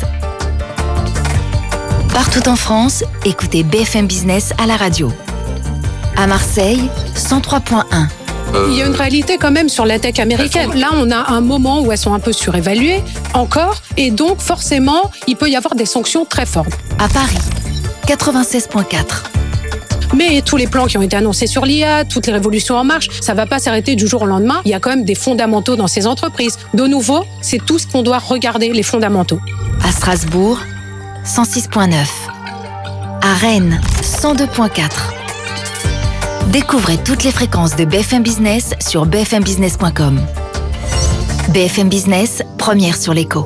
Partout en France, écoutez BFM Business à la radio. À Marseille, 103.1. Il y a une réalité quand même sur la tech américaine. Là, on a un moment où elles sont un peu surévaluées, encore, et donc forcément, il peut y avoir des sanctions très fortes. À Paris, 96.4. Mais tous les plans qui ont été annoncés sur l'IA, toutes les révolutions en marche, ça ne va pas s'arrêter du jour au lendemain. Il y a quand même des fondamentaux dans ces entreprises. De nouveau, c'est tout ce qu'on doit regarder, les fondamentaux. À Strasbourg, 106.9. À Rennes, 102.4. Découvrez toutes les fréquences de BFM Business sur bfmbusiness.com. BFM Business, première sur l'écho.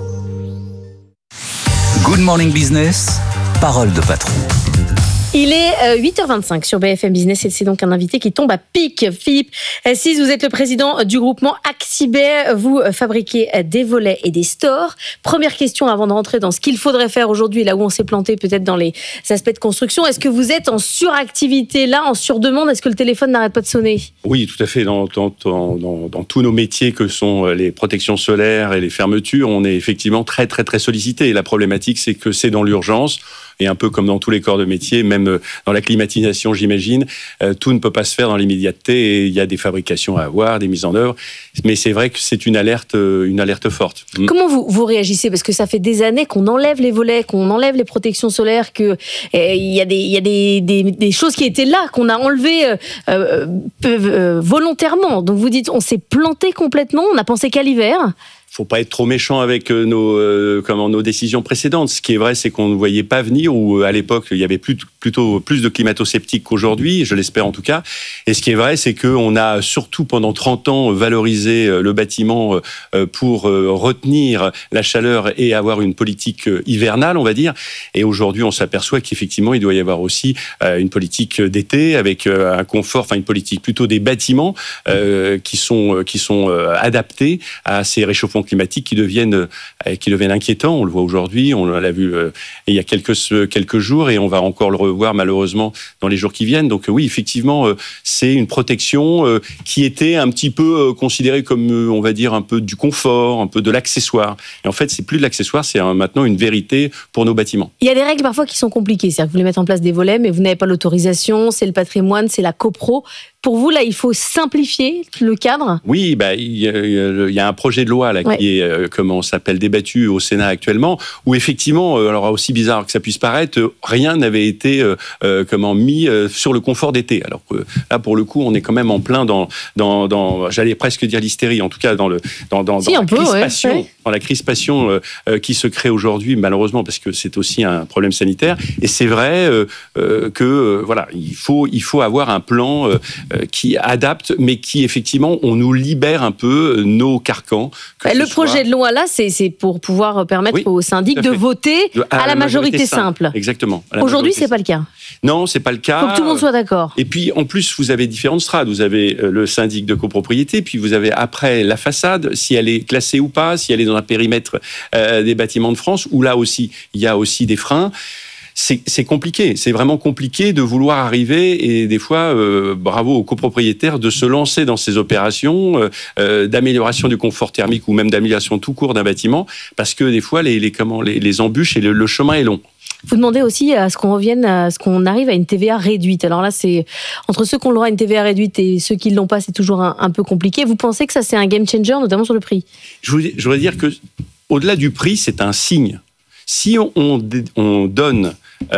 Good Morning Business, parole de patron. Il est 8h25 sur BFM Business et c'est donc un invité qui tombe à pic. Philippe Sis, vous êtes le président du groupement Axibet. Vous fabriquez des volets et des stores. Première question avant de rentrer dans ce qu'il faudrait faire aujourd'hui, là où on s'est planté peut-être dans les aspects de construction. Est-ce que vous êtes en suractivité là, en surdemande? Est-ce que le téléphone n'arrête pas de sonner? Oui, tout à fait. Dans tous nos métiers que sont les protections solaires et les fermetures, on est effectivement très sollicité. Et la problématique, c'est que c'est dans l'urgence. Et un peu comme dans tous les corps de métier, même dans la climatisation, j'imagine, tout ne peut pas se faire dans l'immédiateté et il y a des fabrications à avoir, des mises en œuvre. Mais c'est vrai que c'est une alerte forte. Comment vous réagissez? Parce que ça fait des années qu'on enlève les volets, qu'on enlève les protections solaires, qu'il y a des choses qui étaient là, qu'on a enlevées volontairement. Donc vous dites, on s'est planté complètement, on n'a pensé qu'à l'hiver. Faut pas être trop méchant avec nos décisions précédentes. Ce qui est vrai, c'est qu'on ne voyait pas venir, ou à l'époque, il y avait plutôt plus de climato-sceptiques qu'aujourd'hui, je l'espère en tout cas. Et ce qui est vrai, c'est qu'on a surtout pendant 30 ans valorisé le bâtiment pour retenir la chaleur et avoir une politique hivernale, on va dire. Et aujourd'hui, on s'aperçoit qu'effectivement, il doit y avoir aussi une politique d'été avec un confort, enfin une politique plutôt des bâtiments qui sont adaptés à ces réchauffements climatiques qui deviennent inquiétants. On le voit aujourd'hui, on l'a vu il y a quelques jours et on va encore le revoir malheureusement dans les jours qui viennent. Donc oui, effectivement, c'est une protection qui était un petit peu considérée comme, on va dire, un peu du confort, un peu de l'accessoire. Et en fait, c'est plus de l'accessoire, c'est maintenant une vérité pour nos bâtiments. Il y a des règles parfois qui sont compliquées. C'est-à-dire que vous voulez mettre en place des volets, mais vous n'avez pas l'autorisation, c'est le patrimoine, c'est la copro. Pour vous, là, il faut simplifier le cadre? Oui, il y a un projet de loi là, qui est, comment s'appelle, débattu au Sénat actuellement, où effectivement, alors aussi bizarre que ça puisse paraître, rien n'avait été mis sur le confort d'été. Alors que là, pour le coup, on est quand même en plein dans j'allais presque dire l'hystérie, en tout cas dans la crispation. Ouais. Dans la crispation qui se crée aujourd'hui, malheureusement, parce que c'est aussi un problème sanitaire. Et c'est vrai que voilà, il faut avoir un plan adapte, mais qui effectivement, on nous libère un peu nos carcans. Le projet de loi là, c'est pour pouvoir permettre aux syndics de voter à la majorité simple. Exactement. Aujourd'hui, c'est pas le cas. Non, c'est pas le cas. Faut que tout le monde soit d'accord. Et puis, en plus, vous avez différentes strates. Vous avez le syndic de copropriété, puis vous avez après la façade, si elle est classée ou pas, si elle est dans un périmètre des bâtiments de France, où là aussi, il y a aussi des freins. C'est compliqué. C'est vraiment compliqué de vouloir arriver et des fois, bravo aux copropriétaires de se lancer dans ces opérations d'amélioration du confort thermique ou même d'amélioration tout court d'un bâtiment parce que des fois, les embûches et le chemin est long. Vous demandez aussi à ce qu'on arrive à une TVA réduite. Alors là, c'est entre ceux qui ont le droit à une TVA réduite et ceux qui ne l'ont pas, c'est toujours un peu compliqué. Vous pensez que ça, c'est un game changer, notamment sur le prix? Je voudrais dire que au-delà du prix, c'est un signe. Si on donne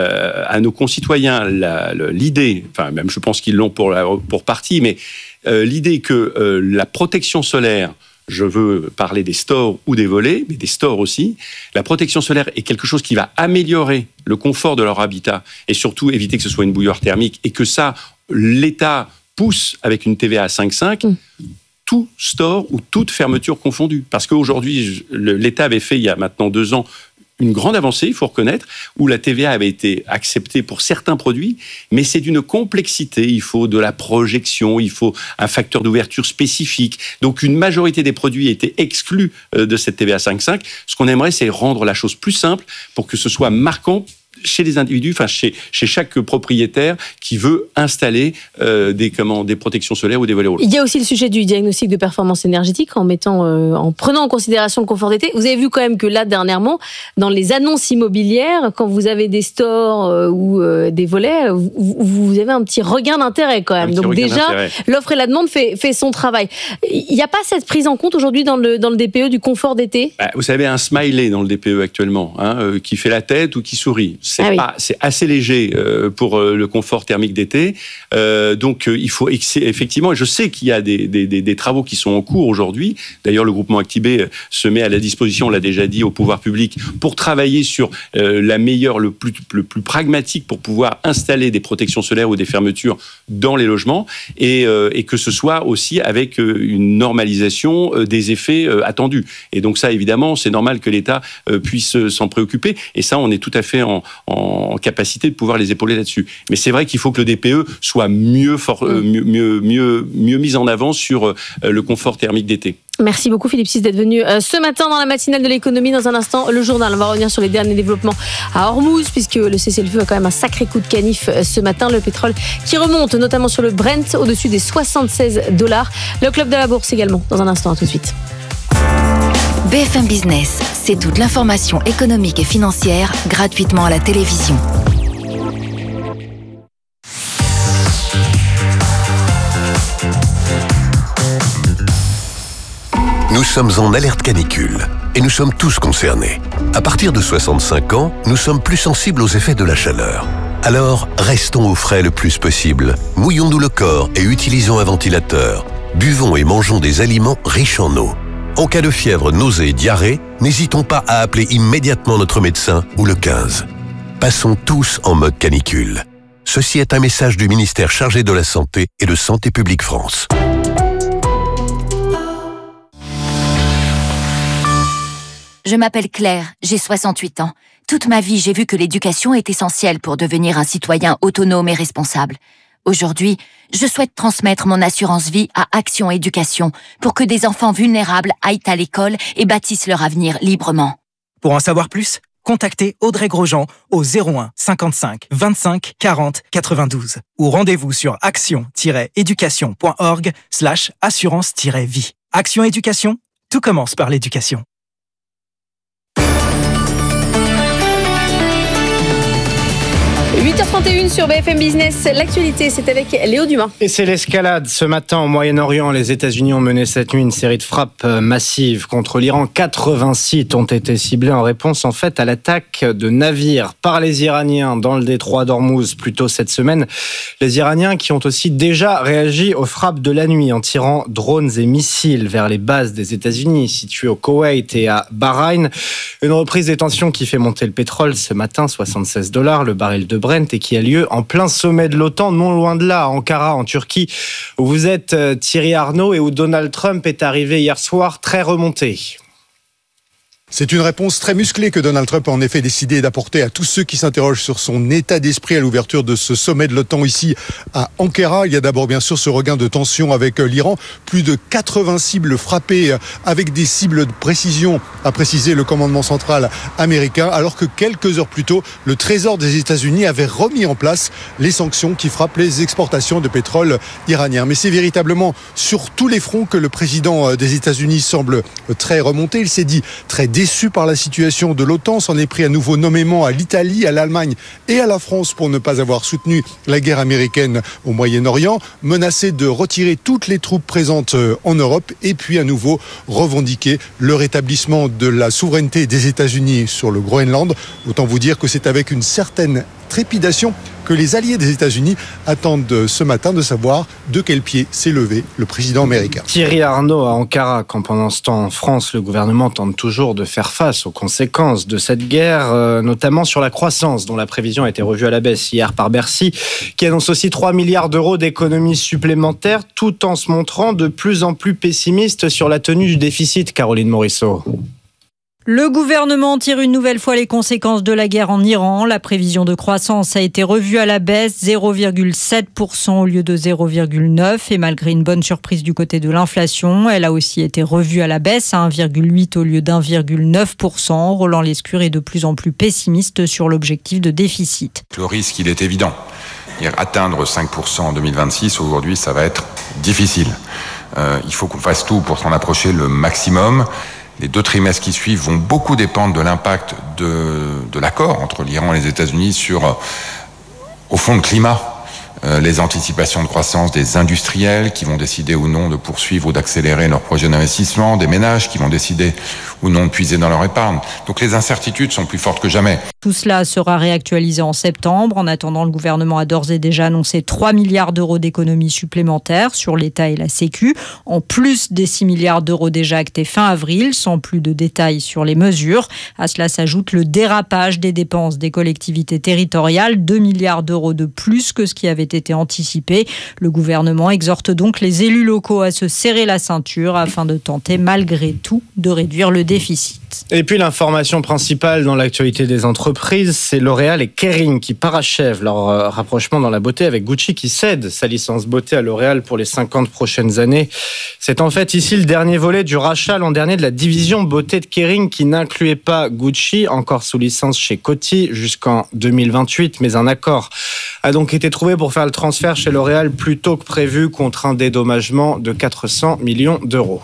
à nos concitoyens l'idée, enfin même je pense qu'ils l'ont pour partie, mais l'idée que la protection solaire, je veux parler des stores ou des volets, mais des stores aussi, la protection solaire est quelque chose qui va améliorer le confort de leur habitat et surtout éviter que ce soit une bouilloire thermique et que ça, l'État pousse avec une TVA à 5,5%, tout store ou toute fermeture confondue. Parce qu'aujourd'hui, l'État avait fait il y a maintenant 2 ans une grande avancée, il faut reconnaître, où la TVA avait été acceptée pour certains produits, mais c'est d'une complexité. Il faut de la projection, il faut un facteur d'ouverture spécifique. Donc, une majorité des produits étaient exclus de cette TVA 5,5. Ce qu'on aimerait, c'est rendre la chose plus simple pour que ce soit marquant chez les individus, enfin chez chaque propriétaire qui veut installer des protections solaires ou des volets roulants. Il y a aussi le sujet du diagnostic de performance énergétique en prenant en considération le confort d'été. Vous avez vu quand même que là, dernièrement, dans les annonces immobilières, quand vous avez des stores ou des volets, vous avez un petit regain d'intérêt quand même. Donc déjà, l'offre et la demande fait son travail. Il n'y a pas cette prise en compte aujourd'hui dans le DPE du confort d'été ? Vous savez, un smiley dans le DPE actuellement, qui fait la tête ou qui sourit. C'est assez léger pour le confort thermique d'été. Donc, il faut effectivement, et je sais qu'il y a des travaux qui sont en cours aujourd'hui. D'ailleurs, le groupement Actibé se met à la disposition, on l'a déjà dit, au pouvoir public pour travailler sur le plus pragmatique pour pouvoir installer des protections solaires ou des fermetures dans les logements et que ce soit aussi avec une normalisation des effets attendus. Et donc ça, évidemment, c'est normal que l'État puisse s'en préoccuper. Et ça, on est tout à fait en capacité de pouvoir les épauler là-dessus. Mais c'est vrai qu'il faut que le DPE soit mieux mis en avant sur le confort thermique d'été. Merci beaucoup Philippe Sis d'être venu ce matin dans la matinale de l'économie. Dans un instant, le journal. On va revenir sur les derniers développements à Hormuz, puisque le cessez-le-feu a quand même un sacré coup de canif ce matin. Le pétrole qui remonte, notamment sur le Brent, au-dessus des $76. Le club de la bourse également. Dans un instant, à tout de suite. BFM Business, c'est toute l'information économique et financière gratuitement à la télévision. Nous sommes en alerte canicule et nous sommes tous concernés. À partir de 65 ans, nous sommes plus sensibles aux effets de la chaleur. Alors, restons au frais le plus possible. Mouillons-nous le corps et utilisons un ventilateur. Buvons et mangeons des aliments riches en eau. En cas de fièvre, nausée, diarrhée, n'hésitons pas à appeler immédiatement notre médecin ou le 15. Passons tous en mode canicule. Ceci est un message du ministère chargé de la Santé et de Santé publique France. Je m'appelle Claire, j'ai 68 ans. Toute ma vie, j'ai vu que l'éducation est essentielle pour devenir un citoyen autonome et responsable. Aujourd'hui, je souhaite transmettre mon assurance vie à Action Éducation pour que des enfants vulnérables aillent à l'école et bâtissent leur avenir librement. Pour en savoir plus, contactez Audrey Grosjean au 01 55 25 40 92 ou rendez-vous sur action-éducation.org/assurance-vie. Action Éducation, tout commence par l'éducation. 8h31 sur BFM Business. L'actualité, c'est avec Léo Dumas. Et c'est l'escalade. Ce matin, au Moyen-Orient, les États-Unis ont mené cette nuit une série de frappes massives contre l'Iran. 80 sites ont été ciblés en réponse, en fait, à l'attaque de navires par les Iraniens dans le détroit d'Ormuz plus tôt cette semaine. Les Iraniens qui ont aussi déjà réagi aux frappes de la nuit en tirant drones et missiles vers les bases des États-Unis situées au Koweït et à Bahreïn. Une reprise des tensions qui fait monter le pétrole ce matin, $76 le baril de Brent. et qui a lieu en plein sommet de l'OTAN, non loin de là, à Ankara, en Turquie, où vous êtes Thierry Arnaud et où Donald Trump est arrivé hier soir très remonté. C'est une réponse très musclée que Donald Trump a en effet décidé d'apporter à tous ceux qui s'interrogent sur son état d'esprit à l'ouverture de ce sommet de l'OTAN ici à Ankara. Il y a d'abord bien sûr ce regain de tension avec l'Iran. Plus de 80 cibles frappées avec des cibles de précision, a précisé le commandement central américain, alors que quelques heures plus tôt, le Trésor des États-Unis avait remis en place les sanctions qui frappent les exportations de pétrole iranien. Mais c'est véritablement sur tous les fronts que le président des États-Unis semble très remonté. Il s'est dit très déçu par la situation de l'OTAN, s'en est pris à nouveau nommément à l'Italie, à l'Allemagne et à la France pour ne pas avoir soutenu la guerre américaine au Moyen-Orient, menacé de retirer toutes les troupes présentes en Europe et puis à nouveau revendiquer le rétablissement de la souveraineté des États-Unis sur le Groenland. Autant vous dire que c'est avec une certaine trépidation que les alliés des États-Unis attendent ce matin de savoir de quel pied s'est levé le président américain. Thierry Arnaud à Ankara, quand pendant ce temps en France, le gouvernement tente toujours de faire face aux conséquences de cette guerre, notamment sur la croissance, dont la prévision a été revue à la baisse hier par Bercy, qui annonce aussi 3 milliards d'euros d'économies supplémentaires, tout en se montrant de plus en plus pessimiste sur la tenue du déficit, Caroline Morisseau. Le gouvernement tire une nouvelle fois les conséquences de la guerre en Iran. La prévision de croissance a été revue à la baisse, 0,7% au lieu de 0,9%. Et malgré une bonne surprise du côté de l'inflation, elle a aussi été revue à la baisse à 1,8% au lieu d'1,9%. Roland Lescure est de plus en plus pessimiste sur l'objectif de déficit. Le risque, il est évident. Atteindre 5% en 2026, aujourd'hui, ça va être difficile. Il faut qu'on fasse tout pour s'en approcher le maximum. Les 2 trimestres qui suivent vont beaucoup dépendre de l'impact de l'accord entre l'Iran et les États-Unis sur, au fond, le climat. Les anticipations de croissance des industriels qui vont décider ou non de poursuivre ou d'accélérer leurs projets d'investissement, des ménages qui vont décider ou non de puiser dans leur épargne. Donc les incertitudes sont plus fortes que jamais. Tout cela sera réactualisé en septembre. En attendant, le gouvernement a d'ores et déjà annoncé 3 milliards d'euros d'économies supplémentaires sur l'État et la Sécu, en plus des 6 milliards d'euros déjà actés fin avril, sans plus de détails sur les mesures. À cela s'ajoute le dérapage des dépenses des collectivités territoriales, 2 milliards d'euros de plus que ce qui avait été anticipé. Le gouvernement exhorte donc les élus locaux à se serrer la ceinture afin de tenter malgré tout de réduire le déficit. Et puis l'information principale dans l'actualité des entreprises, c'est L'Oréal et Kering qui parachèvent leur rapprochement dans la beauté avec Gucci qui cède sa licence beauté à L'Oréal pour les 50 prochaines années. C'est en fait ici le dernier volet du rachat l'an dernier de la division beauté de Kering qui n'incluait pas Gucci, encore sous licence chez Coty jusqu'en 2028, mais un accord a donc été trouvé pour faire le transfert chez L'Oréal plus tôt que prévu contre un dédommagement de 400 millions d'euros.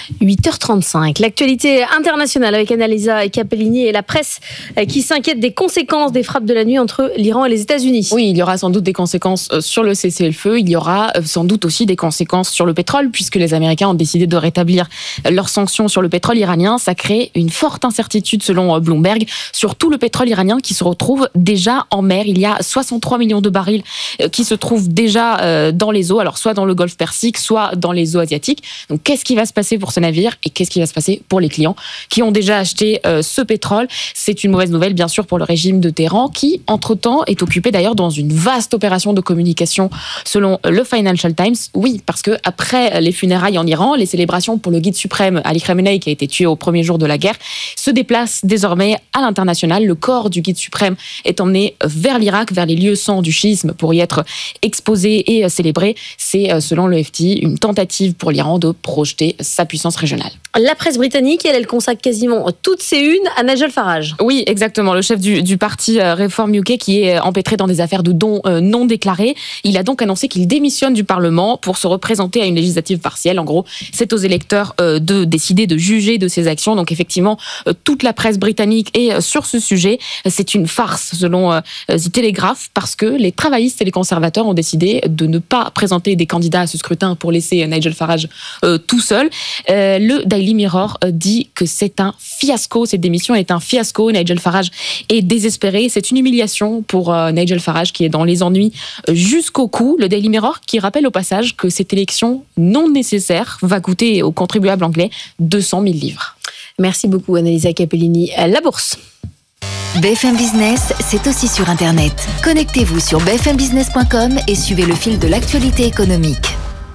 8h35, l'actualité internationale avec Annalisa Capellini et la presse qui s'inquiète des conséquences des frappes de la nuit entre l'Iran et les États-Unis. Oui, il y aura sans doute des conséquences sur le cessez-le-feu, il y aura sans doute aussi des conséquences sur le pétrole puisque les Américains ont décidé de rétablir leurs sanctions sur le pétrole iranien. Ça crée une forte incertitude selon Bloomberg sur tout le pétrole iranien qui se retrouve déjà en mer. Il y a 63 millions de barils qui se trouvent déjà dans les eaux, alors soit dans le Golfe Persique, soit dans les eaux asiatiques. Donc qu'est-ce qui va se passer pour ce navire et qu'est-ce qui va se passer pour les clients qui ont déjà acheté ce pétrole? C'est une mauvaise nouvelle bien sûr pour le régime de Téhéran qui entre-temps est occupé d'ailleurs dans une vaste opération de communication selon le Financial Times. Oui, parce que après les funérailles en Iran, les célébrations pour le guide suprême Ali Khamenei qui a été tué au premier jour de la guerre se déplacent désormais à l'international. Le corps du guide suprême est emmené vers l'Irak, vers les lieux saints du chiisme pour y être exposé et célébré. C'est selon le FT une tentative pour l'Iran de projeter sa puissance régionale. La presse britannique, elle consacre quasiment toutes ses unes à Nigel Farage. Oui, exactement. Le chef du parti Reform UK qui est empêtré dans des affaires de dons non déclarés. Il a donc annoncé qu'il démissionne du Parlement pour se représenter à une législative partielle. En gros, c'est aux électeurs de décider, de juger de ses actions. Donc effectivement, toute la presse britannique est sur ce sujet. C'est une farce selon The Telegraph parce que les travaillistes et les conservateurs ont décidé de ne pas présenter des candidats à ce scrutin pour laisser Nigel Farage tout seul. Le Daily Mirror dit que c'est un fiasco. Cette démission est un fiasco. Nigel Farage est désespéré. C'est une humiliation pour Nigel Farage qui est dans les ennuis jusqu'au cou. Le Daily Mirror qui rappelle au passage que cette élection non nécessaire va coûter aux contribuables anglais 200 000 livres. Merci beaucoup Annalisa Capellini. La bourse. BFM Business, c'est aussi sur Internet. Connectez-vous sur bfmbusiness.com et suivez le fil de l'actualité économique.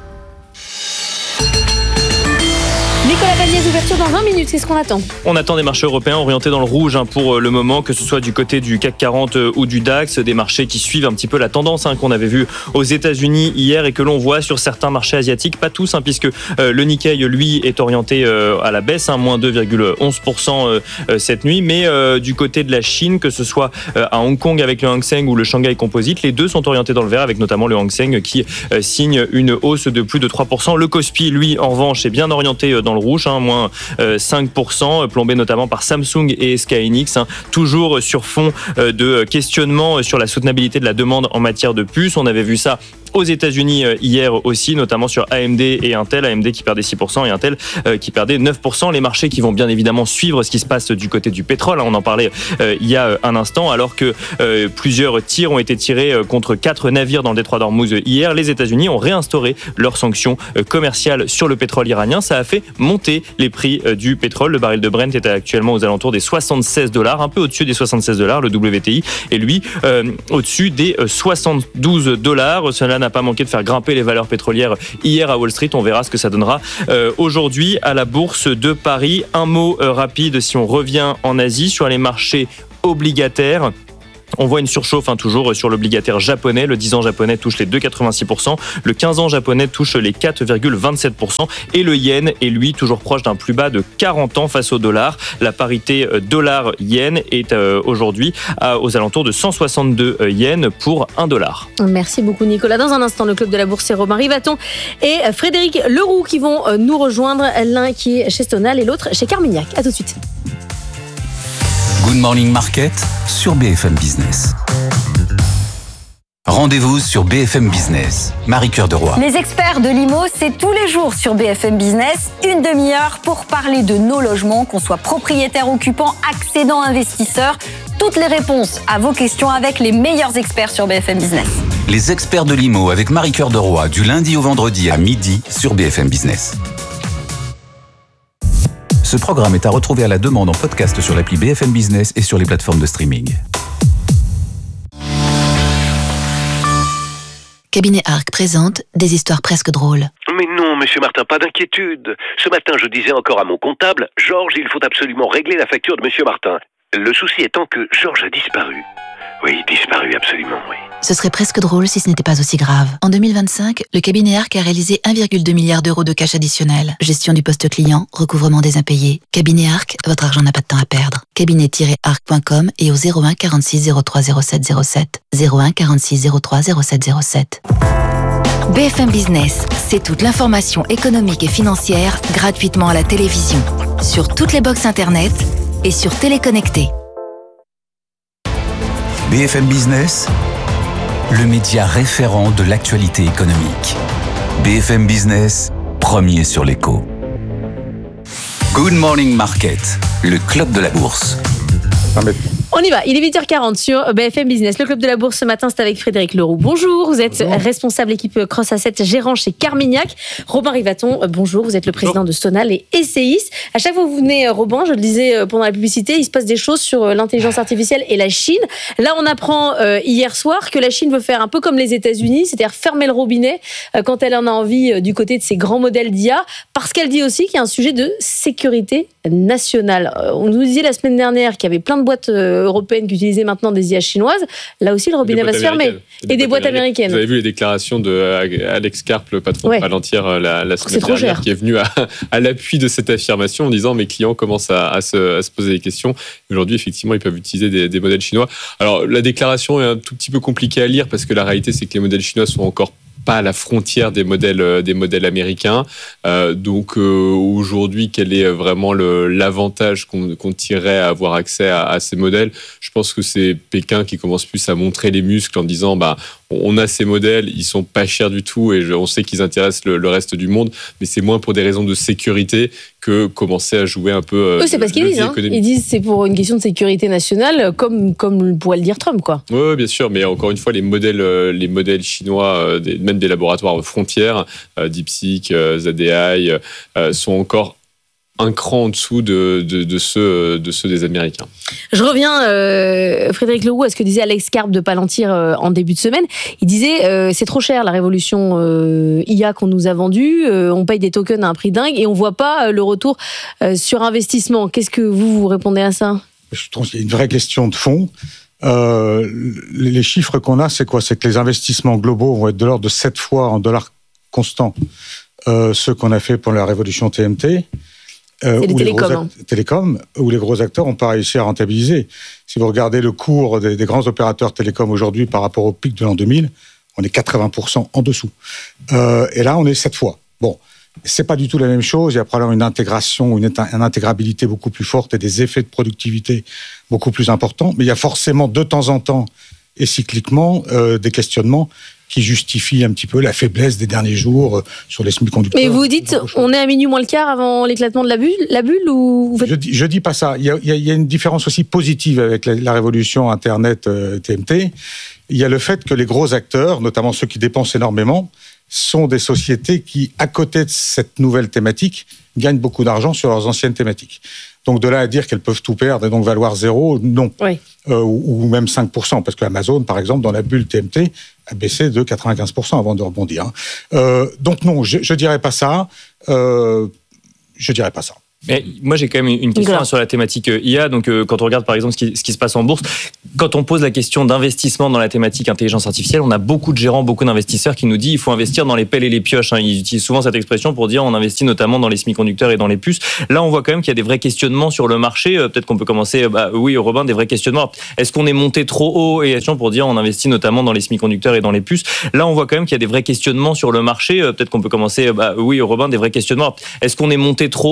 Nicolas Pagniez, ouverture dans 20 minutes, qu'est-ce qu'on attend ? On attend des marchés européens orientés dans le rouge pour le moment, que ce soit du côté du CAC 40 ou du DAX, des marchés qui suivent un petit peu la tendance qu'on avait vue aux États-Unis hier et que l'on voit sur certains marchés asiatiques, pas tous, puisque le Nikkei, lui, est orienté à la baisse, moins 2,11% cette nuit, mais du côté de la Chine, que ce soit à Hong Kong avec le Hang Seng ou le Shanghai Composite, les deux sont orientés dans le vert, avec notamment le Hang Seng qui signe une hausse de plus de 3%. Le Kospi, lui, en revanche, est bien orienté dans le rouge, moins 5%, plombé notamment par Samsung et SK Hynix, toujours sur fond de questionnement sur la soutenabilité de la demande en matière de puces. On avait vu ça aux États-Unis hier aussi, notamment sur AMD et Intel. AMD qui perdait 6% et Intel qui perdait 9%. Les marchés qui vont bien évidemment suivre ce qui se passe du côté du pétrole. On en parlait il y a un instant, alors que plusieurs tirs ont été tirés contre 4 navires dans le détroit d'Ormuz hier. Les États-Unis ont réinstauré leurs sanctions commerciales sur le pétrole iranien. Ça a fait monter les prix du pétrole. Le baril de Brent est actuellement aux alentours des $76, un peu au-dessus des $76. Le WTI est lui au-dessus des $72. Cela n'a pas manqué de faire grimper les valeurs pétrolières hier à Wall Street. On verra ce que ça donnera aujourd'hui à la bourse de Paris. Un mot rapide si on revient en Asie sur les marchés obligataires. On voit une surchauffe toujours sur l'obligataire japonais. Le 10 ans japonais touche les 2,86%. Le 15 ans japonais touche les 4,27%. Et le yen est lui toujours proche d'un plus bas de 40 ans face au dollar. La parité dollar-yen est aujourd'hui aux alentours de 162 yens pour $1. Merci beaucoup Nicolas. Dans un instant, le club de la bourse, c'est Robin Rivaton et Frédéric Leroux qui vont nous rejoindre. L'un qui est chez Stonal et l'autre chez Carmignac. À tout de suite. Good Morning Market sur BFM Business. Rendez-vous sur BFM Business. Marie-Cœur de Roy. Les experts de l'IMO, c'est tous les jours sur BFM Business. Une demi-heure pour parler de nos logements, qu'on soit propriétaire, occupant, accédant, investisseur. Toutes les réponses à vos questions avec les meilleurs experts sur BFM Business. Les experts de l'IMO avec Marie-Cœur de Roy du lundi au vendredi à midi sur BFM Business. Ce programme est à retrouver à la demande en podcast sur l'appli BFM Business et sur les plateformes de streaming. Cabinet Arc présente des histoires presque drôles. Mais non, monsieur Martin, pas d'inquiétude. Ce matin, je disais encore à mon comptable, Georges, il faut absolument régler la facture de monsieur Martin. Le souci étant que Georges a disparu. Oui, disparu, absolument, oui. Ce serait presque drôle si ce n'était pas aussi grave. En 2025, le cabinet Arc a réalisé 1,2 milliard d'euros de cash additionnel. Gestion du poste client, recouvrement des impayés. Cabinet Arc, votre argent n'a pas de temps à perdre. Cabinet-arc.com et au 01 46 03 07 07. 01 46 03 07 07. BFM Business, c'est toute l'information économique et financière gratuitement à la télévision. Sur toutes les box internet et sur Téléconnecté. BFM Business, le média référent de l'actualité économique. BFM Business, premier sur l'écho. Good Morning Market, le club de la bourse. On y va, il est 8h40 sur BFM Business. Le club de la bourse ce matin, c'est avec Frédéric Leroux. Bonjour, vous êtes responsable équipe Cross Asset, gérant chez Carmignac. Robin Rivaton, bonjour, vous êtes le président de Stonal et SCIS. À chaque fois que vous venez, Robin, je le disais pendant la publicité, il se passe des choses sur l'intelligence artificielle et la Chine. Là, on apprend hier soir que la Chine veut faire un peu comme les États-Unis, c'est-à-dire fermer le robinet quand elle en a envie du côté de ses grands modèles d'IA, parce qu'elle dit aussi qu'il y a un sujet de sécurité nationale. On nous disait la semaine dernière qu'il y avait plein de boîtes européennes qui utilisaient maintenant des IA chinoises. Là aussi, le robinet va se fermer. Et des boîtes américaines. Vous avez vu les déclarations d'Alex Karp, le patron de Palantir, la semaine dernière, qui est venu à l'appui de cette affirmation en disant mes clients commencent à se poser des questions. Aujourd'hui, effectivement, ils peuvent utiliser des modèles chinois. Alors, la déclaration est un tout petit peu compliquée à lire parce que la réalité, c'est que les modèles chinois sont encore pas à la frontière des modèles américains. Donc aujourd'hui, quel est vraiment l'avantage qu'on tirerait à avoir accès à ces modèles ? Je pense que c'est Pékin qui commence plus à montrer les muscles en disant on a ces modèles, ils sont pas chers du tout et on sait qu'ils intéressent le reste du monde, mais c'est moins pour des raisons de sécurité que commencer à jouer un peu. Eux, c'est pas ce qu'ils disent. Ils disent c'est pour une question de sécurité nationale, comme pourrait le dire Trump, quoi. Oui, bien sûr, mais encore une fois, les modèles chinois, même des laboratoires frontières, DeepSeek, ZDI, sont encore un cran en dessous de ceux des Américains. Je reviens, Frédéric Leroux, à ce que disait Alex Karp de Palantir en début de semaine. Il disait c'est trop cher la révolution IA qu'on nous a vendue, on paye des tokens à un prix dingue et on voit pas le retour sur investissement. Qu'est-ce que vous répondez à ça ? Je trouve qu'il y a une vraie question de fond. Les chiffres qu'on a, c'est quoi ? C'est que les investissements globaux vont être de l'ordre de 7 fois en dollars constants ceux qu'on a fait pour la révolution TMT. C'est les télécoms. Où les gros acteurs n'ont pas réussi à rentabiliser. Si vous regardez le cours des grands opérateurs télécoms aujourd'hui par rapport au pic de l'an 2000, on est 80% en dessous. Et là, on est 7 fois. Bon, c'est pas du tout la même chose. Il y a probablement une intégration, une intégrabilité beaucoup plus forte et des effets de productivité beaucoup plus importants. Mais il y a forcément de temps en temps et cycliquement des questionnements qui justifie un petit peu la faiblesse des derniers jours sur les semi-conducteurs. Mais vous dites, on est à minuit moins le quart avant l'éclatement de la bulle ou vous faites... Je dis pas ça. Il y a une différence aussi positive avec la révolution Internet TMT. Il y a le fait que les gros acteurs, notamment ceux qui dépensent énormément, sont des sociétés qui, à côté de cette nouvelle thématique, gagnent beaucoup d'argent sur leurs anciennes thématiques. Donc de là à dire qu'elles peuvent tout perdre et donc valoir zéro, non. Oui. Ou même 5%, parce que Amazon, par exemple, dans la bulle TMT, a baissé de 95% avant de rebondir. Donc non, je dirais pas ça. Je dirais pas ça. Mais moi, j'ai quand même une question sur la thématique IA. Donc, quand on regarde, par exemple, ce qui se passe en bourse, quand on pose la question d'investissement dans la thématique intelligence artificielle, on a beaucoup de gérants, beaucoup d'investisseurs qui nous disent il faut investir dans les pelles et les pioches. Ils utilisent souvent cette expression pour dire on investit notamment dans les semi-conducteurs et dans les puces. Là, on voit quand même qu'il y a des vrais questionnements sur le marché. Peut-être qu'on peut commencer, oui, Robin, des vrais questionnements. Est-ce qu'on est monté trop haut et pour dire on investit notamment dans les semi-conducteurs et dans les puces. Là, on voit quand même qu'il y a des vrais questionnements sur le marché. Peut-être qu'on peut commencer, oui, Robin, des vrais questionnements. Est-ce qu'on est monté trop